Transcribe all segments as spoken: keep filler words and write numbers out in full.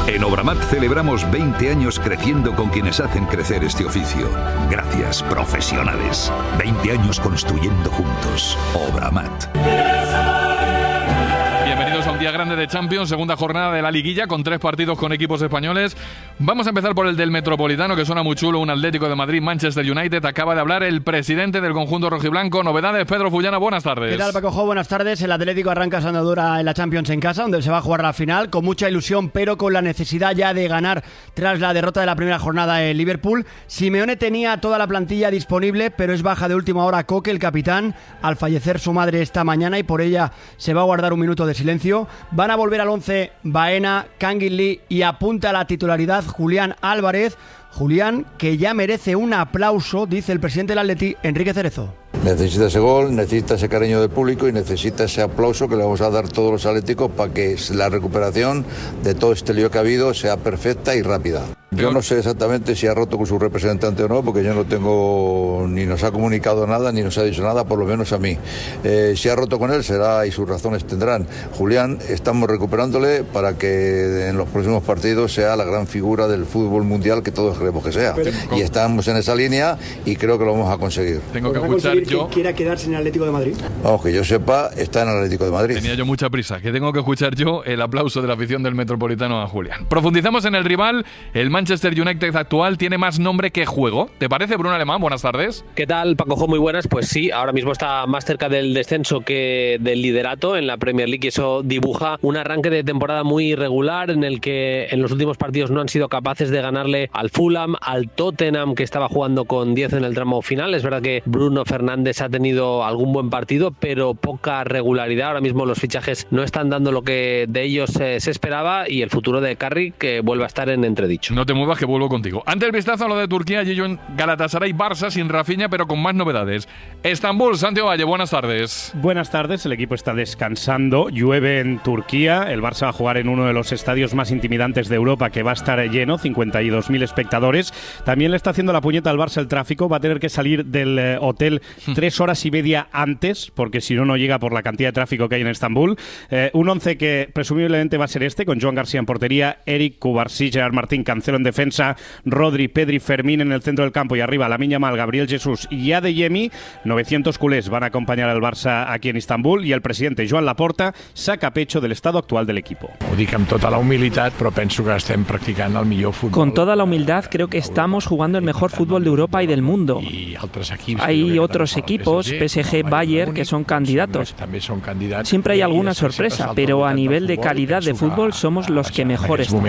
En Obramat celebramos veinte años creciendo con quienes hacen crecer este oficio. Gracias, profesionales. veinte años construyendo juntos. Obramat. Bienvenidos a un día grande de Champions, segunda jornada de la liguilla con tres partidos con equipos españoles. Vamos a empezar por el del Metropolitano, que suena muy chulo, un Atlético de Madrid, Manchester United. Acaba de hablar el presidente del conjunto rojiblanco. Novedades, Pedro Fullana, buenas tardes. ¿Qué tal, Paco Jo? Buenas tardes. El Atlético arranca su andadura en la Champions en casa, donde se va a jugar la final, con mucha ilusión, pero con la necesidad ya de ganar tras la derrota de la primera jornada en Liverpool. Simeone tenía toda la plantilla disponible, pero es baja de última hora Coque, el capitán, al fallecer su madre esta mañana, y por ella se va a guardar un minuto de silencio. Van a volver al once Baena, Kangin Lee y apunta a la titularidad Julián Álvarez. Julián, que ya merece un aplauso, dice el presidente del Atleti, Enrique Cerezo. Necesita ese gol, necesita ese cariño del público y necesita ese aplauso que le vamos a dar todos los atléticos para que la recuperación de todo este lío que ha habido sea perfecta y rápida. Yo no sé exactamente si ha roto con su representante o no, porque yo no tengo, ni nos ha comunicado nada, ni nos ha dicho nada, por lo menos a mí. Eh, si ha roto con él será y sus razones tendrán. Julián, estamos recuperándole para que en los próximos partidos sea la gran figura del fútbol mundial que todos queremos que sea. Pero, y estamos en esa línea y creo que lo vamos a conseguir. Tengo que escuchar yo. ¿Que quiera quedarse en el Atlético de Madrid? Vamos, que yo sepa, está en el Atlético de Madrid. Tenía yo mucha prisa, que tengo que escuchar yo el aplauso de la afición del Metropolitano a Julián. Profundizamos en el rival. El Manchester United actual tiene más nombre que juego. ¿Te parece, Bruno Alemán? Buenas tardes. ¿Qué tal, Paco Jo? Muy buenas. Pues sí, ahora mismo está más cerca del descenso que del liderato en la Premier League, y eso dibuja un arranque de temporada muy irregular en el que en los últimos partidos no han sido capaces de ganarle al Fulham, al Tottenham, que estaba jugando con diez en el tramo final. Es verdad que Bruno Fernández ha tenido algún buen partido, pero poca regularidad. Ahora mismo los fichajes no están dando lo que de ellos eh, se esperaba, y el futuro de Carrick que vuelve a estar en entredicho. No te muevas, que vuelvo contigo. Ante el vistazo a lo de Turquía, Gillo en Galatasaray Barça, sin Rafinha, pero con más novedades. Estambul, Santiago Valle, buenas tardes. Buenas tardes, el equipo está descansando, llueve en Turquía, el Barça va a jugar en uno de los estadios más intimidantes de Europa, que va a estar lleno, cincuenta y dos mil espectadores. También le está haciendo la puñeta al Barça el tráfico, va a tener que salir del eh, hotel tres horas y media antes, porque si no, no llega por la cantidad de tráfico que hay en Estambul. Eh, un once que presumiblemente va a ser este, con Joan García en portería, Eric, Cubarsí, Gerard Martín, Cancelo en defensa, Rodri, Pedri, Fermín en el centro del campo, y arriba Lamine Yamal, Gabriel Jesús y Adeyemi. novecientos culés van a acompañar al Barça aquí en Estambul, y el presidente Joan Laporta saca pecho del estado actual del equipo. Ho dic amb tota la humilitat, però penso que estem practicant el millor fútbol. Con toda la humildad, creo que estamos jugando el mejor fútbol de Europa y del mundo. Hay otros equipos, P S G, Bayern, que son candidatos. Siempre hay alguna sorpresa, pero a nivel de calidad de fútbol somos los que mejor estamos.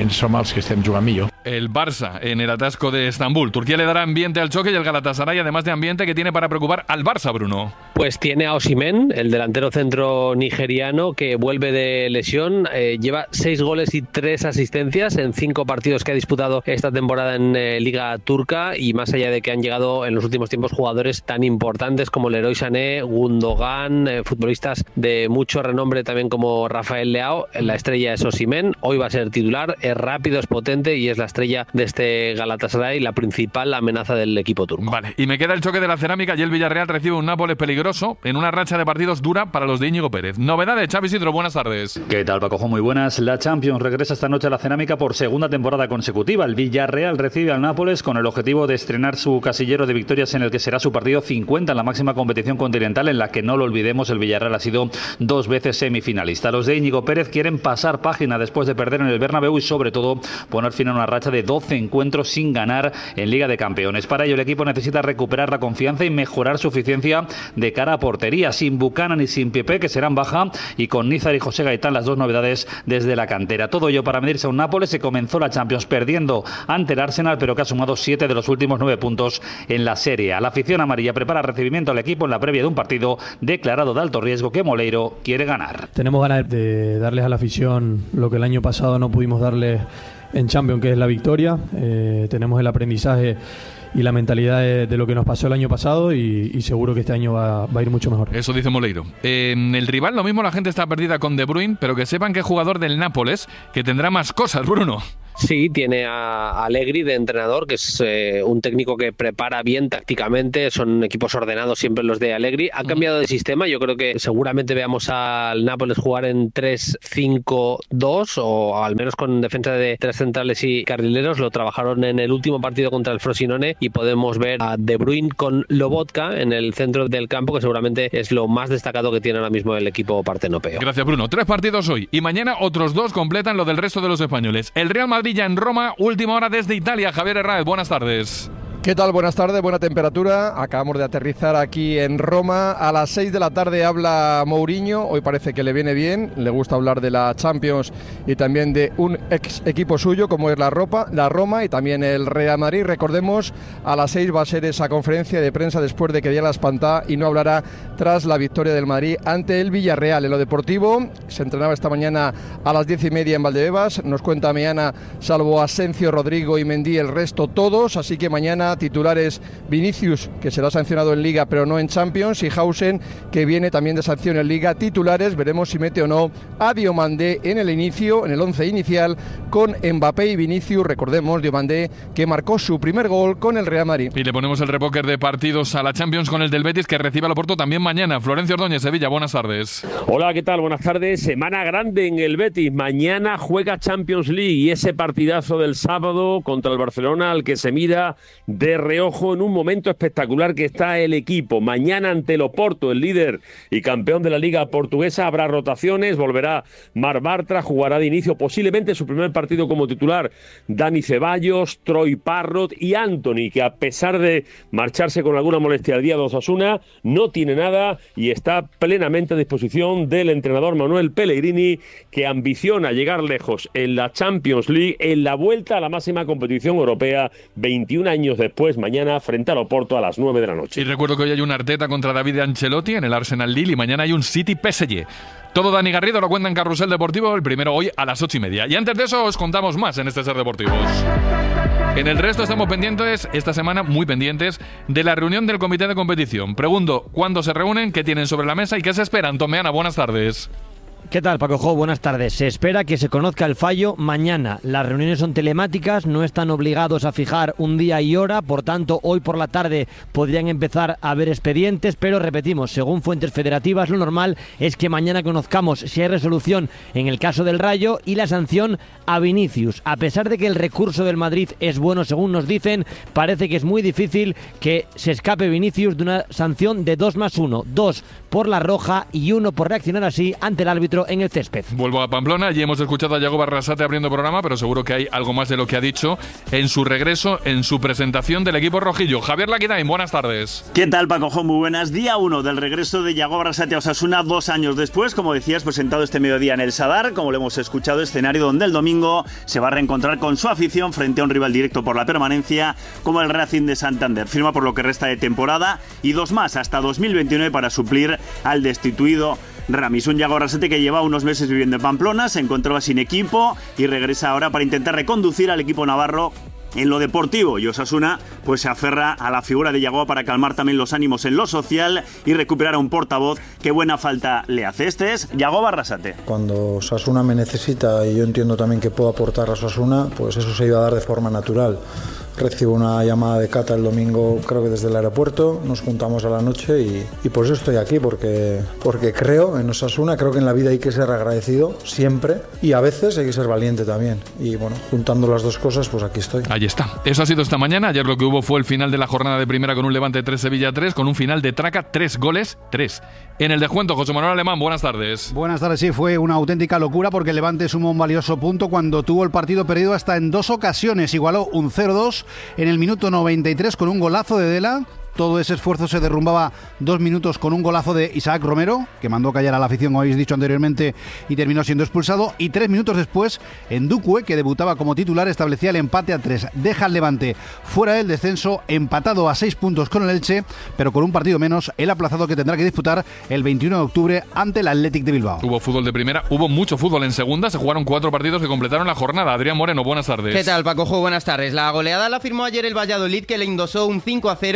El Barça en el atasco de Estambul. Turquía le dará ambiente al choque, y el Galatasaray, además de ambiente, que tiene para preocupar al Barça, Bruno. Pues tiene a Osimhen, el delantero centro nigeriano, que vuelve de lesión. Eh, lleva seis goles y tres asistencias en cinco partidos que ha disputado esta temporada en eh, Liga Turca, y más allá de que han llegado en los últimos tiempos jugadores tan importantes como Leroy Sané, Gundogan, eh, futbolistas de mucho renombre también como Rafael Leao, la estrella es Osimhen. Hoy va a ser titular, es rápido, es potente y es la estrella de este Galatasaray, la principal amenaza del equipo turco. Vale, y me queda el choque de la cerámica, y el Villarreal recibe un Nápoles peligroso en una racha de partidos dura para los de Íñigo Pérez. Novedades, Xavi Isidro, buenas tardes. ¿Qué tal, Paco? Muy buenas. La Champions regresa esta noche a la cerámica por segunda temporada consecutiva. El Villarreal recibe al Nápoles con el objetivo de estrenar su casillero de victorias, en el que será su partido cincuenta en la máxima competición continental, en la que, no lo olvidemos, el Villarreal ha sido dos veces semifinalista. Los de Íñigo Pérez quieren pasar página después de perder en el Bernabéu y, sobre todo, poner fin a una racha de doce encuentros sin ganar en Liga de Campeones. Para ello, el equipo necesita recuperar la confianza y mejorar su eficiencia de cara a portería, sin Buchanan y sin Pepe, que serán baja, y con Nízar y José Gaitán, las dos novedades desde la cantera. Todo ello para medirse a un Nápoles que comenzó la Champions perdiendo ante el Arsenal, pero que ha sumado siete de los últimos nueve puntos en la Serie A. La afición amarilla prepara recibimiento al equipo en la previa de un partido declarado de alto riesgo que Moleiro quiere ganar. Tenemos ganas de darles a la afición lo que el año pasado no pudimos darles en Champions, que es la victoria. Eh, tenemos el aprendizaje y la mentalidad de, de lo que nos pasó el año pasado, y, y seguro que este año va, va a ir mucho mejor. Eso dice Moleiro. Eh, el rival, lo mismo, la gente está perdida con De Bruyne, pero que sepan que es jugador del Nápoles, que tendrá más cosas, Bruno. Sí, tiene a Allegri de entrenador, que es eh, un técnico que prepara bien tácticamente, son equipos ordenados siempre los de Allegri. Ha cambiado de sistema, yo creo que seguramente veamos al Nápoles jugar en tres cinco dos o al menos con defensa de tres centrales y carrileros. Lo trabajaron en el último partido contra el Frosinone y podemos ver a De Bruyne con Lobotka en el centro del campo, que seguramente es lo más destacado que tiene ahora mismo el equipo partenopeo. Gracias, Bruno. Tres partidos hoy y mañana otros dos completan lo del resto de los españoles. El Real Madrid ya en Roma, última hora desde Italia. Javier Hernández, buenas tardes. ¿Qué tal? Buenas tardes, buena temperatura. Acabamos de aterrizar aquí en Roma. A las seis de la tarde habla Mourinho. Hoy parece que le viene bien. Le gusta hablar de la Champions y también de un ex equipo suyo como es la, Ropa, la Roma y también el Real Madrid. Recordemos, a las seis va a ser esa conferencia de prensa después de que diera la espantada y no hablará tras la victoria del Madrid ante el Villarreal. En lo deportivo, se entrenaba esta mañana a las diez y media en Valdebebas. Nos cuenta mañana, salvo Asensio, Rodrigo y Mendy, el resto todos. Así que mañana titulares Vinicius, que será sancionado en Liga pero no en Champions, y Hausen, que viene también de sanción en Liga. Titulares, veremos si mete o no a Diomandé en el inicio, en el once inicial, con Mbappé y Vinicius. Recordemos, Diomandé, que marcó su primer gol con el Real Madrid. Y le ponemos el repóquer de partidos a la Champions con el del Betis, que recibe al Oporto también mañana. Florencio Ordóñez, Sevilla, buenas tardes. Hola, ¿qué tal? Buenas tardes. Semana grande en el Betis. Mañana juega Champions League y ese partidazo del sábado contra el Barcelona, al que se mira de reojo en un momento espectacular que está el equipo. Mañana ante el Oporto, el líder y campeón de la Liga Portuguesa, habrá rotaciones, volverá Marc Bartra, jugará de inicio posiblemente su primer partido como titular Dani Ceballos, Troy Parrott y Antony, que a pesar de marcharse con alguna molestia al día de Osasuna, no tiene nada y está plenamente a disposición del entrenador Manuel Pellegrini, que ambiciona llegar lejos en la Champions League, en la vuelta a la máxima competición europea, veintiún años después, mañana frente al Oporto a las nueve de la noche. Y recuerdo que hoy hay un Arteta contra David Ancelotti en el Arsenal Lille y mañana hay un City P S G. Todo Dani Garrido lo cuenta en Carrusel Deportivo, el primero hoy a las ocho y media. Y antes de eso os contamos más en este Ser Deportivos. En el resto estamos pendientes, esta semana muy pendientes, de la reunión del comité de competición. Pregunto, ¿cuándo se reúnen? ¿Qué tienen sobre la mesa? ¿Y qué se esperan? Tomeana, buenas tardes. ¿Qué tal, Paco Jo? Buenas tardes. Se espera que se conozca el fallo mañana. Las reuniones son telemáticas, no están obligados a fijar un día y hora, por tanto, hoy por la tarde podrían empezar a haber expedientes, pero repetimos, según fuentes federativas, lo normal es que mañana conozcamos si hay resolución en el caso del Rayo y la sanción a Vinicius. A pesar de que el recurso del Madrid es bueno, según nos dicen, parece que es muy difícil que se escape Vinicius de una sanción de dos más uno. Dos por la roja y uno por reaccionar así ante el árbitro en el césped. Vuelvo a Pamplona, allí hemos escuchado a Yago Barrasate abriendo programa, pero seguro que hay algo más de lo que ha dicho en su regreso, en su presentación del equipo rojillo. Javier Laquitain, buenas tardes. ¿Qué tal, Paco Jo? Muy buenas. Día uno del regreso de Yago Barrasate a Osasuna, dos años después, como decías, presentado este mediodía en el Sadar, como lo hemos escuchado, escenario donde el domingo se va a reencontrar con su afición frente a un rival directo por la permanencia como el Racing de Santander. Firma por lo que resta de temporada y dos más hasta dos mil veintinueve para suplir al destituido Ramis. Un Yago Barrasate que lleva unos meses viviendo en Pamplona, se encontraba sin equipo y regresa ahora para intentar reconducir al equipo navarro en lo deportivo. Y Osasuna pues se aferra a la figura de Yago para calmar también los ánimos en lo social y recuperar a un portavoz que buena falta le hace. Este es Yago Barrasate. Cuando Osasuna me necesita y yo entiendo también que puedo aportar a Osasuna, pues eso se iba a dar de forma natural. Recibo una llamada de Cata el domingo, creo que desde el aeropuerto, nos juntamos a la noche y, y por eso estoy aquí, porque, porque creo en Osasuna, creo que en la vida hay que ser agradecido siempre y a veces hay que ser valiente también. Y bueno, juntando las dos cosas, pues aquí estoy. Ahí está. Eso ha sido esta mañana. Ayer lo que hubo fue el final de la jornada de primera con un Levante tres, Sevilla tres, con un final de traca, tres goles, tres. En el descuento, José Manuel Alemán, buenas tardes. Buenas tardes, sí, fue una auténtica locura porque el Levante sumó un valioso punto cuando tuvo el partido perdido hasta en dos ocasiones. Igualó un cero dos en el minuto noventa y tres con un golazo de Dela. Todo ese esfuerzo se derrumbaba dos minutos con un golazo de Isaac Romero, que mandó callar a la afición, como habéis dicho anteriormente, y terminó siendo expulsado. Y tres minutos después, Ndukwe, que debutaba como titular, establecía el empate a tres. Deja al Levante fuera del descenso, empatado a seis puntos con el Elche, pero con un partido menos, el aplazado que tendrá que disputar el veintiuno de octubre ante el Athletic de Bilbao. Hubo fútbol de primera, hubo mucho fútbol en segunda, se jugaron cuatro partidos que completaron la jornada. Adrián Moreno, buenas tardes. ¿Qué tal, Paco Jo? Buenas tardes. La goleada la firmó ayer el Valladolid, que le endosó un cinco a cero a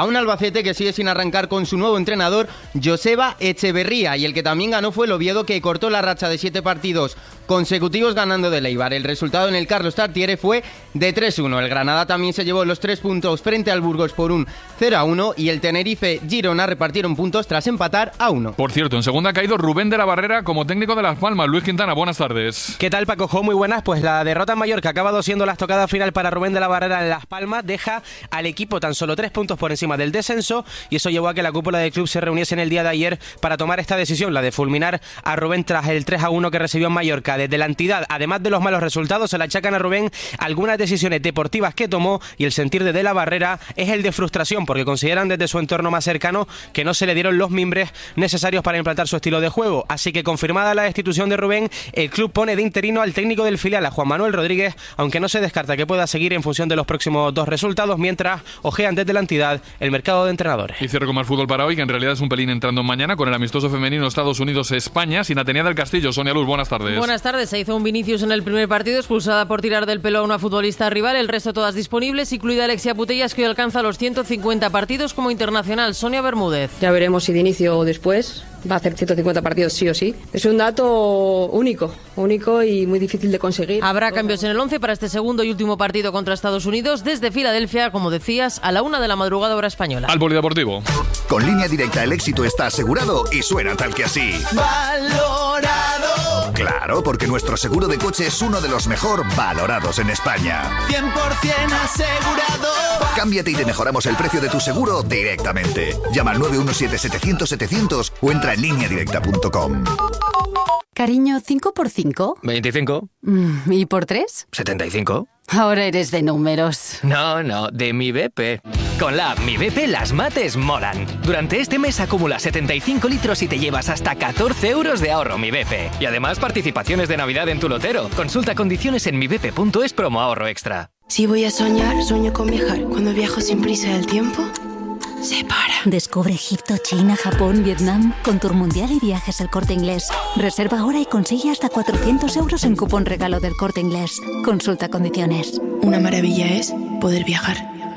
a un Albacete que sigue sin arrancar con su nuevo entrenador, Joseba Echeverría, y el que también ganó fue el Oviedo, que cortó la racha de siete partidos consecutivos ganando del Eibar. El resultado en el Carlos Tartiere fue de tres uno. El Granada también se llevó los tres puntos frente al Burgos por un cero a uno y el Tenerife Girona repartieron puntos tras empatar a uno. Por cierto, en segunda ha caído Rubén de la Barrera como técnico de Las Palmas. Luis Quintana, buenas tardes. ¿Qué tal, Paco Jo? Muy buenas. Pues la derrota en Mallorca, ha acabado siendo la estocada final para Rubén de la Barrera en Las Palmas, deja al equipo tan solo tres puntos por encima del descenso, y eso llevó a que la cúpula del club se reuniese en el día de ayer para tomar esta decisión, la de fulminar a Rubén tras el tres a uno que recibió en Mallorca. Desde la entidad, además de los malos resultados, se le achacan a Rubén algunas decisiones deportivas que tomó, y el sentir de De la Barrera es el de frustración, porque consideran desde su entorno más cercano que no se le dieron los mimbres necesarios para implantar su estilo de juego. Así que, confirmada la destitución de Rubén, el club pone de interino al técnico del filial, a Juan Manuel Rodríguez, aunque no se descarta que pueda seguir en función de los próximos dos resultados, mientras ojean desde la entidad el mercado de entrenadores. Y cierro con más fútbol para hoy, que en realidad es un pelín entrando mañana con el amistoso femenino Estados Unidos-España, sin Atenea del Castillo. Sonia Luz, buenas tardes. Buenas tardes. Se hizo un Vinicius en el primer partido, expulsada por tirar del pelo a una futbolista rival, el resto todas disponibles, incluida Alexia Putellas, que hoy alcanza los ciento cincuenta partidos como internacional. Sonia Bermúdez. Ya veremos si de inicio o después. Va a hacer ciento cincuenta partidos sí o sí. Es un dato único, único y muy difícil de conseguir. Habrá cambios en el once para este segundo y último partido contra Estados Unidos desde Filadelfia, como decías, a la una de la madrugada hora española. Al polideportivo. Con Línea Directa el éxito está asegurado y suena tal que así. Valorado. Claro, porque nuestro seguro de coche es uno de los mejor valorados en España. cien por ciento asegurado. Cámbiate y te mejoramos el precio de tu seguro directamente. Llama al nueve uno siete setecientos setecientos o entra en línea directa punto com. Cariño, ¿cinco por cinco? veinticinco. ¿Y por tres? setenta y cinco. Ahora eres de números. No, no, de mi B P. Con la app Mi B P las mates molan. Durante este mes acumula setenta y cinco litros y te llevas hasta catorce euros de ahorro Mi B P. Y además participaciones de Navidad en tu lotero. Consulta condiciones en mi b p punto es promo ahorro extra. Si voy a soñar, sueño con viajar. Cuando viajo sin prisa del tiempo, se para. Descubre Egipto, China, Japón, Vietnam con Tour Mundial y Viajes El Corte Inglés. Reserva ahora y consigue hasta cuatrocientos euros en cupón regalo del Corte Inglés. Consulta condiciones. Una maravilla es poder viajar.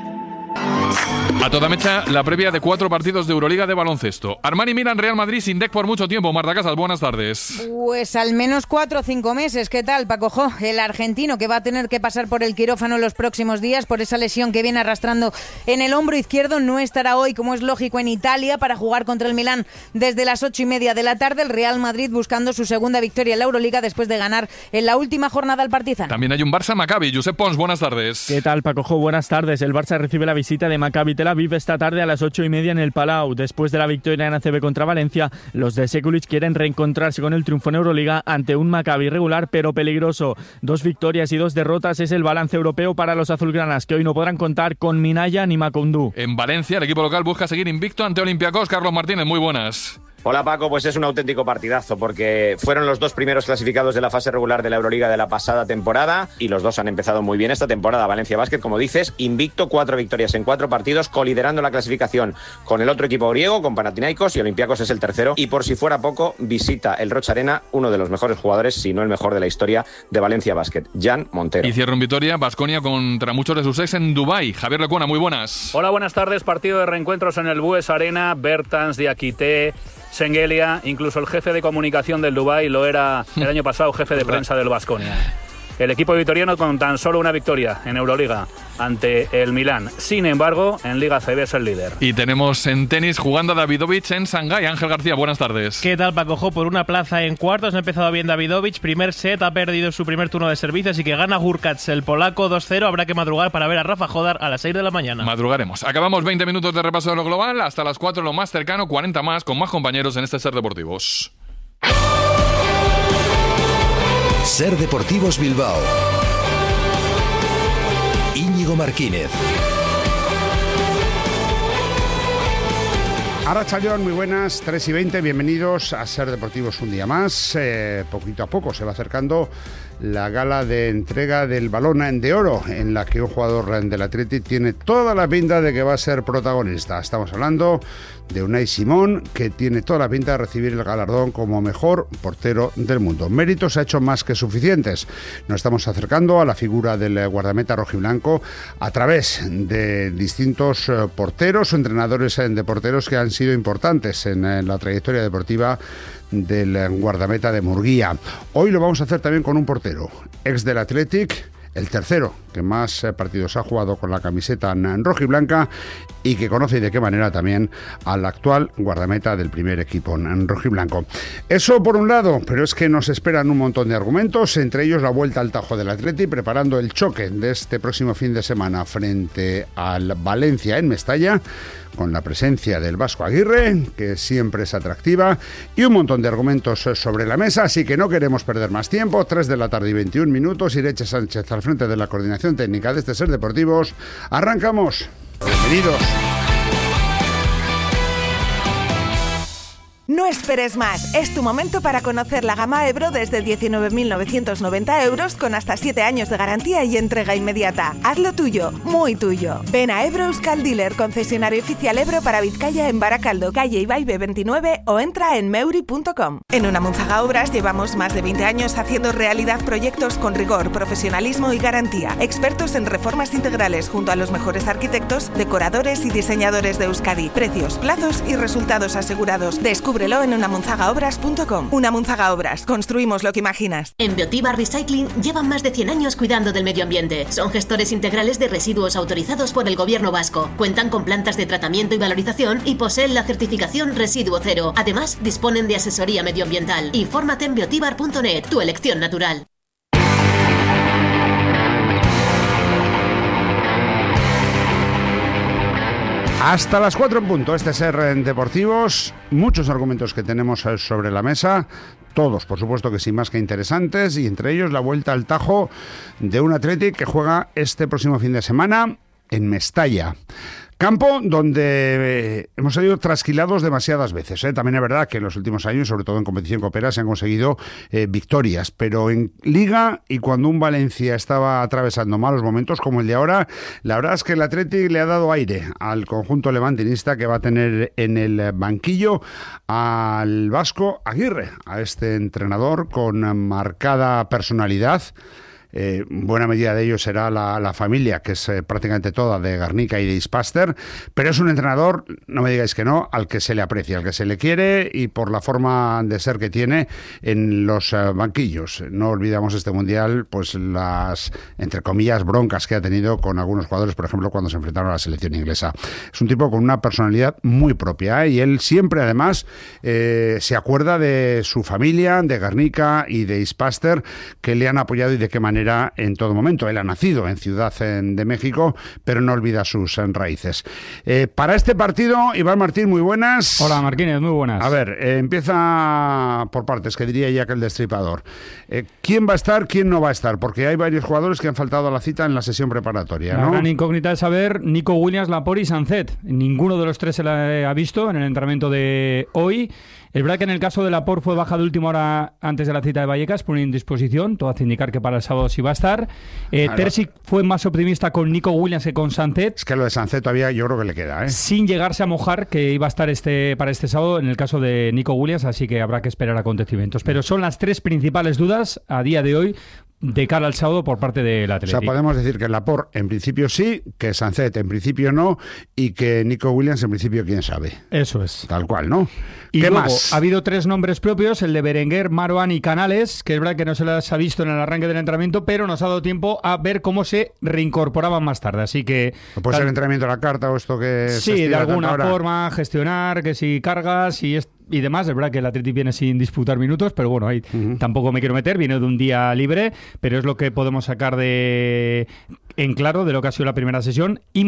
A toda mecha, la previa de cuatro partidos de Euroliga de baloncesto. Armani Milan, Real Madrid sin D E C por mucho tiempo. Marta Casas, buenas tardes. Pues al menos cuatro o cinco meses. ¿Qué tal, Paco Jo? El argentino que va a tener que pasar por el quirófano en los próximos días por esa lesión que viene arrastrando en el hombro izquierdo, no estará hoy, como es lógico, en Italia para jugar contra el Milán desde las ocho y media de la tarde. El Real Madrid buscando su segunda victoria en la Euroliga después de ganar en la última jornada al Partizan. También hay un Barça-Maccabi. Josep Pons, buenas tardes. ¿Qué tal, Paco Jo? Buenas tardes. El Barça recibe la visita de Maccabi Tel Aviv esta tarde a las ocho y media en el Palau. Después de la victoria en A C B contra Valencia, los de Sekulic quieren reencontrarse con el triunfo en Euroliga ante un Maccabi regular pero peligroso. Dos victorias y dos derrotas es el balance europeo para los azulgranas, que hoy no podrán contar con Minaya ni Macoundou. En Valencia, el equipo local busca seguir invicto ante Olympiacos. Carlos Martínez, muy buenas. Hola Paco, pues es un auténtico partidazo porque fueron los dos primeros clasificados de la fase regular de la Euroliga de la pasada temporada y los dos han empezado muy bien esta temporada. Valencia Basket, como dices, invicto, cuatro victorias en cuatro partidos, coliderando la clasificación con el otro equipo griego, con Panathinaikos, y Olympiacos es el tercero. Y por si fuera poco, visita el Rocha Arena uno de los mejores jugadores, si no el mejor de la historia de Valencia Basket, Jan Montero. Y cierra en Vitoria, Baskonia contra muchos de sus ex en Dubái. Javier Lecuona, muy buenas. Hola, buenas tardes. Partido de reencuentros en el Bues Arena. Bertans, Diakité, Sengelia, incluso el jefe de comunicación del Dubái lo era el año pasado, jefe de prensa del Baskonia. El equipo vitoriano con tan solo una victoria en Euroliga ante el Milán. Sin embargo, en Liga C B es el líder. Y tenemos en tenis jugando a Davidovich en Shanghái. Ángel García, buenas tardes. ¿Qué tal, Paco Jo? Por una plaza en cuartos ha empezado bien Davidovich. Primer set, ha perdido su primer turno de servicio, así que gana Hurkacz, el polaco, dos cero. Habrá que madrugar para ver a Rafa Jodar a las seis de la mañana. Madrugaremos. Acabamos veinte minutos de repaso de lo global. Hasta las cuatro lo más cercano, cuarenta más, con más compañeros en este Ser Deportivos. Ser Deportivos Bilbao. Íñigo Martínez. Arratsaldeon, muy buenas, tres y veinte, bienvenidos a Ser Deportivos un día más. Eh, poquito a poco se va acercando la gala de entrega del Balón de Oro, en la que un jugador del Atleti tiene toda la pinta de que va a ser protagonista. Estamos hablando de Unai Simón, que tiene toda la pinta de recibir el galardón como mejor portero del mundo. Méritos ha hecho más que suficientes. Nos estamos acercando a la figura del guardameta rojiblanco a través de distintos porteros o entrenadores de porteros que han sido importantes en la trayectoria deportiva del guardameta de Murguía. Hoy lo vamos a hacer también con un portero, ex del Athletic, el tercero que más partidos ha jugado con la camiseta rojiblanca y que conoce y de qué manera también al actual guardameta del primer equipo rojiblanco. Eso por un lado, pero es que nos esperan un montón de argumentos, entre ellos la vuelta al Tajo del Athletic, preparando el choque de este próximo fin de semana frente al Valencia en Mestalla, con la presencia del Vasco Aguirre, que siempre es atractiva, y un montón de argumentos sobre la mesa, así que no queremos perder más tiempo. tres de la tarde y veintiún minutos, Ireche Sánchez al frente de la coordinación técnica de este Ser Deportivos. ¡Arrancamos! ¡Bienvenidos! No esperes más, es tu momento para conocer la gama Ebro desde diecinueve mil novecientos noventa euros con hasta siete años de garantía y entrega inmediata. Hazlo tuyo, muy tuyo. Ven a Ebro Euskal Dealer, concesionario oficial Ebro para Vizcaya en Baracaldo, calle Ibaibe veintinueve, o entra en meuri punto com. En Unamunzaga Obras llevamos más de veinte años haciendo realidad proyectos con rigor, profesionalismo y garantía. Expertos en reformas integrales junto a los mejores arquitectos, decoradores y diseñadores de Euskadi. Precios, plazos y resultados asegurados. Descubre en unamunzaga obras punto com. Unamunzaga Obras, construimos lo que imaginas. En Biotiba Recycling llevan más de cien años cuidando del medio ambiente. Son gestores integrales de residuos autorizados por el gobierno vasco. Cuentan con plantas de tratamiento y valorización y poseen la certificación Residuo Cero. Además, disponen de asesoría medioambiental. Infórmate en biotibar punto net, tu elección natural. Hasta las cuatro en punto, este es Ser Deportivos, muchos argumentos que tenemos sobre la mesa, todos por supuesto que sí más que interesantes, y entre ellos la vuelta al Tajo de un Athletic que juega este próximo fin de semana en Mestalla. Campo donde hemos salido trasquilados demasiadas veces, ¿eh? También es verdad que en los últimos años, sobre todo en competición copera, se han conseguido eh, victorias, pero en Liga y cuando un Valencia estaba atravesando malos momentos como el de ahora, la verdad es que el Athletic le ha dado aire al conjunto levantinista, que va a tener en el banquillo al Vasco Aguirre, a este entrenador con marcada personalidad. Eh, buena medida de ello será la, la familia, que es eh, prácticamente toda de Garnica y de Ispaster, pero es un entrenador, no me digáis que no, al que se le aprecia, al que se le quiere, y por la forma de ser que tiene en los eh, banquillos. No olvidamos este Mundial, pues las, entre comillas, broncas que ha tenido con algunos jugadores, por ejemplo, cuando se enfrentaron a la selección inglesa. Es un tipo con una personalidad muy propia, ¿eh? Y él siempre, además, eh, se acuerda de su familia, de Garnica y de Ispaster, que le han apoyado y de qué manera en todo momento. Él ha nacido en Ciudad de México, pero no olvida sus raíces. Eh, para este partido, Iván Martín, muy buenas. Hola, Marquínez, muy buenas. A ver, eh, empieza por partes, que diría ya que el destripador. Eh, ¿Quién va a estar, quién no va a estar? Porque hay varios jugadores que han faltado a la cita en la sesión preparatoria, ¿no? La gran incógnita es saber Nico Williams, Laporte y Sancet. Ninguno de los tres se la ha visto en el entrenamiento de hoy. Es verdad que en el caso de Laporte fue baja de última hora antes de la cita de Vallecas por una indisposición, todo hace indicar que para el sábado sí va a estar. Eh, claro. Terzic fue más optimista con Nico Williams que con Sancet. Es que lo de Sancet todavía yo creo que le queda, ¿eh? Sin llegarse a mojar que iba a estar este para este sábado en el caso de Nico Williams, así que habrá que esperar acontecimientos. Pero son las tres principales dudas a día de hoy de cara al sábado por parte del Athletic. O sea, podemos decir que Laporte en principio sí, que Sancet en principio no, y que Nico Williams en principio quién sabe. Eso es. Tal cual, ¿no? Y ¿Qué luego, más? Ha habido tres nombres propios, el de Berenguer, Marwan y Canales, que es verdad que no se las ha visto en el arranque del entrenamiento, pero nos ha dado tiempo a ver cómo se reincorporaban más tarde, así que... ¿Puede tal... ser entrenamiento a la carta o esto que... Sí, de alguna forma, gestionar, que si cargas y... Es... y demás. Es verdad que el Athletic viene sin disputar minutos, pero bueno, ahí uh-huh. tampoco me quiero meter, viene de un día libre, pero es lo que podemos sacar de en claro de lo que ha sido la primera sesión. Imga,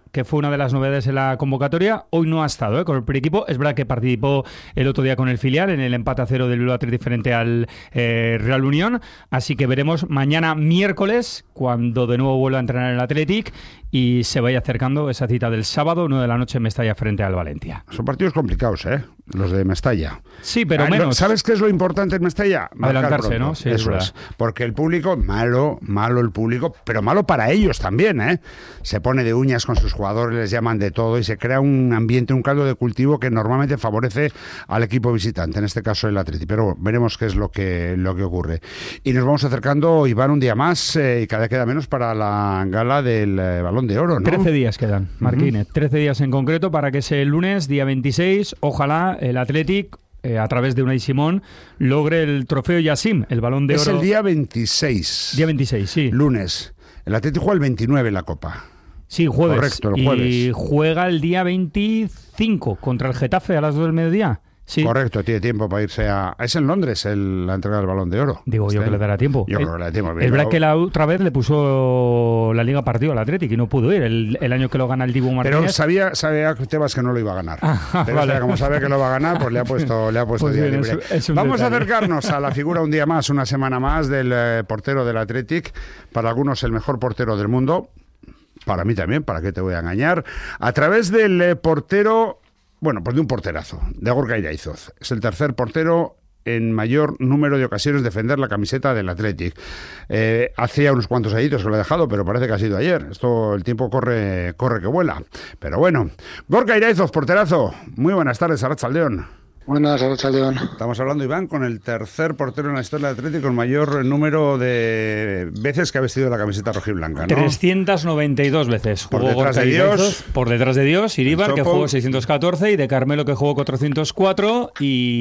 que fue una de las novedades en la convocatoria. Hoy no ha estado ¿eh? con el primer equipo. Es verdad que participó el otro día con el filial en el empate a cero del Bilbao Athletic frente al eh, Real Unión. Así que veremos mañana miércoles, cuando de nuevo vuelva a entrenar el Athletic y se vaya acercando esa cita del sábado, nueve de la noche en Mestalla frente al Valencia. Son partidos complicados, ¿eh? Los de Mestalla. Sí, pero ah, menos. ¿Sabes qué es lo importante en Mestalla? Adelantarse, ¿no? Sí, eso es. Porque el público, malo, malo el público, pero malo para ellos también, ¿eh? Se pone de uñas con sus jugadores, les llaman de todo y se crea un ambiente, un caldo de cultivo que normalmente favorece al equipo visitante, en este caso el Atleti. Pero veremos qué es lo que, lo que ocurre. Y nos vamos acercando, Iván, un día más eh, y cada vez queda menos para la gala del eh, Balón de Oro, ¿no? Trece días quedan, Marquínez. Uh-huh. Trece días en concreto para que ese lunes, día veintiséis, ojalá el Athletic, eh, a través de Unai Simón, logre el trofeo Yassim, el Balón de es Oro. Es el día veintiséis. Día veintiséis, sí. Lunes. El Athletic juega el veintinueve en la Copa. Sí, jueves. Correcto, el jueves. Y juega el día veinticinco contra el Getafe a las dos del mediodía. Sí. Correcto, tiene tiempo para irse a... Es en Londres el, la entrega del Balón de Oro. Digo este yo que le dará tiempo. Yo el, creo que le dará tiempo. Es verdad que la otra vez le puso la Liga partido al Athletic y no pudo ir el, el año que lo gana el Dibu Martínez. Pero sabía, sabía Tebas que no lo iba a ganar. Ah, pero vale. Como sabe que lo va a ganar, pues le ha puesto, le ha puesto pues día bien, libre. Es, es Vamos detalle. a acercarnos a la figura un día más, una semana más, del eh, portero del Athletic. Para algunos el mejor portero del mundo. Para mí también, ¿para qué te voy a engañar? A través del eh, portero... Bueno, pues de un porterazo, de Gorka Iraizoz. Es el tercer portero en mayor número de ocasiones defender la camiseta del Athletic. Eh, hacía unos cuantos añitos que lo he dejado, pero parece que ha sido ayer. Esto, el tiempo corre, corre que vuela. Pero bueno, Gorka Iraizoz, porterazo. Muy buenas tardes, Arratsaldeon. Buenas, Arratsaldeon. Estamos hablando, Iván, con el tercer portero en la historia del Athletic con mayor número de veces que ha vestido la camiseta rojiblanca, ¿no? trescientas noventa y dos veces. Por jugó detrás Gorka de Dios. Iraizoz, por detrás de Dios, Iríbar, que jugó seiscientos catorce, y de Carmelo, que jugó cuatrocientos cuatro,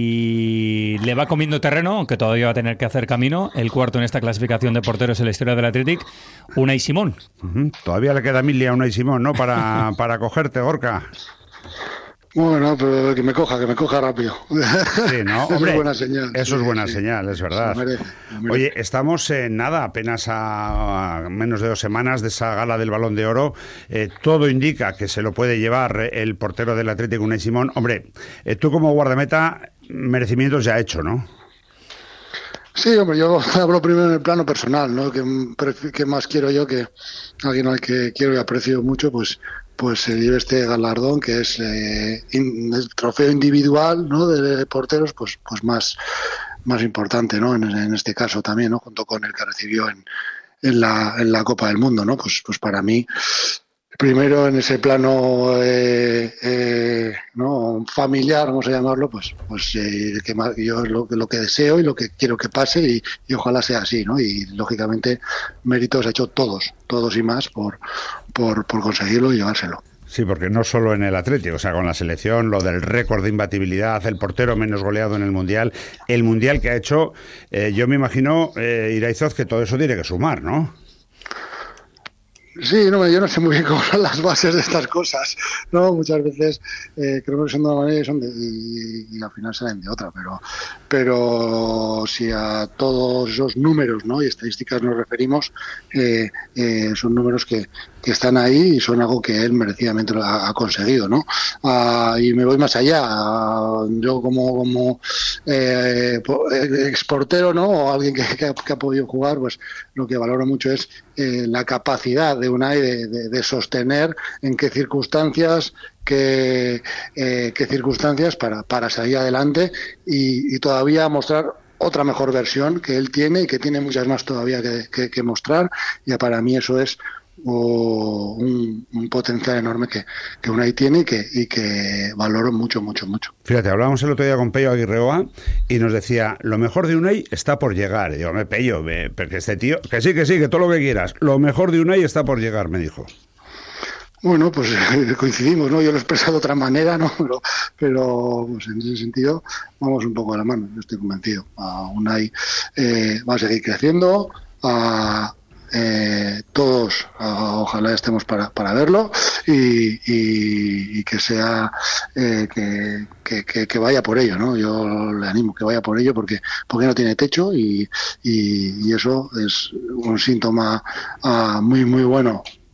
y le va comiendo terreno, aunque todavía va a tener que hacer camino. El cuarto en esta clasificación de porteros en la historia del Athletic, Unai Simón. Uh-huh. Todavía le queda mil a Unai Simón, ¿no? Para, para cogerte, Gorka. Bueno, pero que me coja, que me coja rápido. Sí, ¿no? Eso Hombre, es buena señal. Eso sí, es buena sí. señal, es verdad. Lo merece, lo merece. Oye, estamos en nada, apenas a menos de dos semanas de esa gala del Balón de Oro. Eh, todo indica que se lo puede llevar el portero del Atlético, Unai Simón. Hombre, eh, tú como guardameta, merecimientos ya hecho, ¿no? Sí, hombre, yo hablo primero en el plano personal, ¿no? Que, que más quiero yo que alguien al que quiero y aprecio mucho, pues pues se lleve este galardón, que es eh, in, el trofeo individual, ¿no? De porteros, pues pues más más importante, ¿no? En, en este caso también, ¿no? Junto con el que recibió en, en la en la Copa del Mundo, ¿no? Pues pues para mí, primero en ese plano eh, eh, no familiar, vamos a llamarlo, pues pues eh, que más, yo lo, lo que deseo y lo que quiero que pase, y, y ojalá sea así, ¿no? Y lógicamente méritos ha hecho todos, todos y más por por, por conseguirlo y llevárselo. Sí, porque no solo en el Atlético, o sea, con la selección, lo del récord de imbatibilidad, el portero menos goleado en el Mundial, el Mundial que ha hecho, eh, yo me imagino, eh, Iraizoz, que todo eso tiene que sumar, ¿no? Sí, no, yo no sé muy bien cómo son las bases de estas cosas, ¿no? Muchas veces eh, creo que son de una manera y, son de, y, y al final salen de otra, pero pero si a todos esos números, ¿no? y estadísticas nos referimos, eh, eh, son números que, que están ahí y son algo que él merecidamente ha, ha conseguido, ¿no? Ah, y me voy más allá, yo como como eh, exportero, ¿no? o alguien que, que, ha, que ha podido jugar, pues lo que valoro mucho es eh, la capacidad de Unai de, de, de sostener en qué circunstancias, qué, eh, qué circunstancias para, para salir adelante y, y todavía mostrar otra mejor versión que él tiene y que tiene muchas más todavía que, que, que mostrar. Y para mí eso es o un, un potencial enorme que, que Unai tiene y que, y que valoro mucho, mucho, mucho. Fíjate, hablábamos el otro día con Pello Aguirreoa y nos decía, lo mejor de Unai está por llegar. Y digo, me Pello, me, porque este tío, que sí, que sí, que todo lo que quieras, lo mejor de Unai está por llegar, me dijo. Bueno, pues coincidimos, ¿no? Yo lo he expresado de otra manera, ¿no? Pero, pero pues en ese sentido vamos un poco a la mano, yo estoy convencido. A Unai eh, va a seguir creciendo, a Eh, todos uh, ojalá estemos para, para verlo y, y, y que sea eh, que, que, que, que vaya por ello, ¿no? Yo le animo que vaya por ello porque porque no tiene techo y, y, y eso es un síntoma uh, muy muy bueno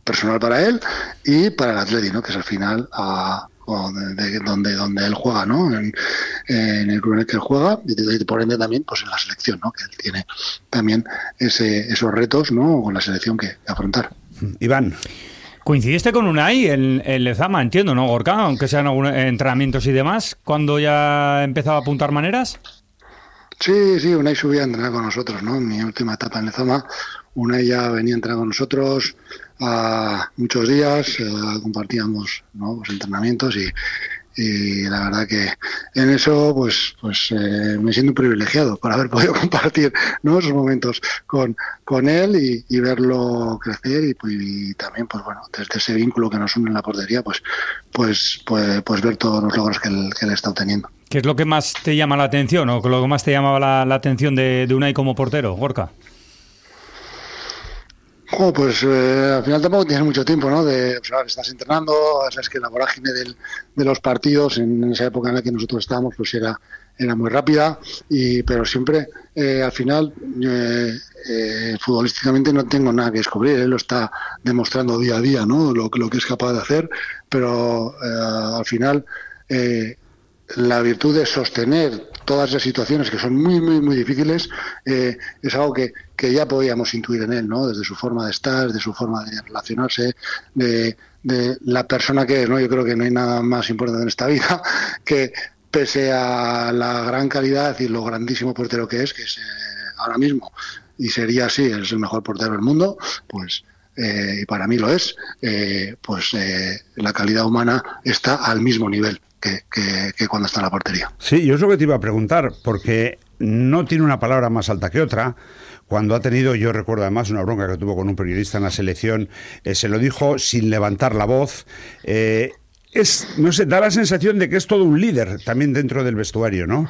personal para él y para el Atleti, ¿no? Que es al final a, a de, donde donde él juega, ¿no? En, en el club en el que él juega y por ende también pues en la selección, ¿no? Que él tiene también ese, esos retos, ¿no? Con la selección que, que afrontar. Iván. ¿Coincidiste con Unai en, en Lezama, entiendo, ¿no, Gorka? Aunque sean algunos entrenamientos y demás, cuando ya empezaba a apuntar maneras. Sí, sí, Unai subía a entrenar con nosotros, ¿no? En mi última etapa en Lezama, Unai ya venía a entrenar con nosotros a muchos días, eh, compartíamos, ¿no? Los entrenamientos y, y la verdad que en eso pues pues eh, me siento privilegiado por haber podido compartir, ¿no? Esos momentos con con él y, y verlo crecer y, pues, y también pues bueno, desde ese vínculo que nos une en la portería pues pues pues, pues ver todos los logros que él, que él está obteniendo. ¿Qué es lo que más te llama la atención o lo que más te llamaba la, la atención de, de Unai como portero, Gorka? Oh, pues eh, al final tampoco tienes mucho tiempo, ¿no? De, o sea, estás entrenando, sabes que la vorágine del, de los partidos en esa época en la que nosotros estábamos pues era era muy rápida, y pero siempre eh, al final eh, eh, futbolísticamente no tengo nada que descubrir, él lo está demostrando día a día, ¿no? Lo, lo que es capaz de hacer, pero eh, al final eh, la virtud de sostener todas esas situaciones que son muy, muy, muy difíciles, eh, es algo que, que ya podíamos intuir en él, ¿no? Desde su forma de estar, de su forma de relacionarse, de, de la persona que es, ¿no? Yo creo que no hay nada más importante en esta vida que, pese a la gran calidad y lo grandísimo portero que es, que es eh, ahora mismo, y sería así, es el mejor portero del mundo, pues... Eh, y para mí lo es, eh, pues eh, la calidad humana está al mismo nivel que, que, que cuando está en la portería. Sí, yo es lo que te iba a preguntar, porque no tiene una palabra más alta que otra. Cuando ha tenido, yo recuerdo además una bronca que tuvo con un periodista en la selección, eh, se lo dijo sin levantar la voz. Eh, es, no sé, da la sensación de que es todo un líder también dentro del vestuario, ¿no?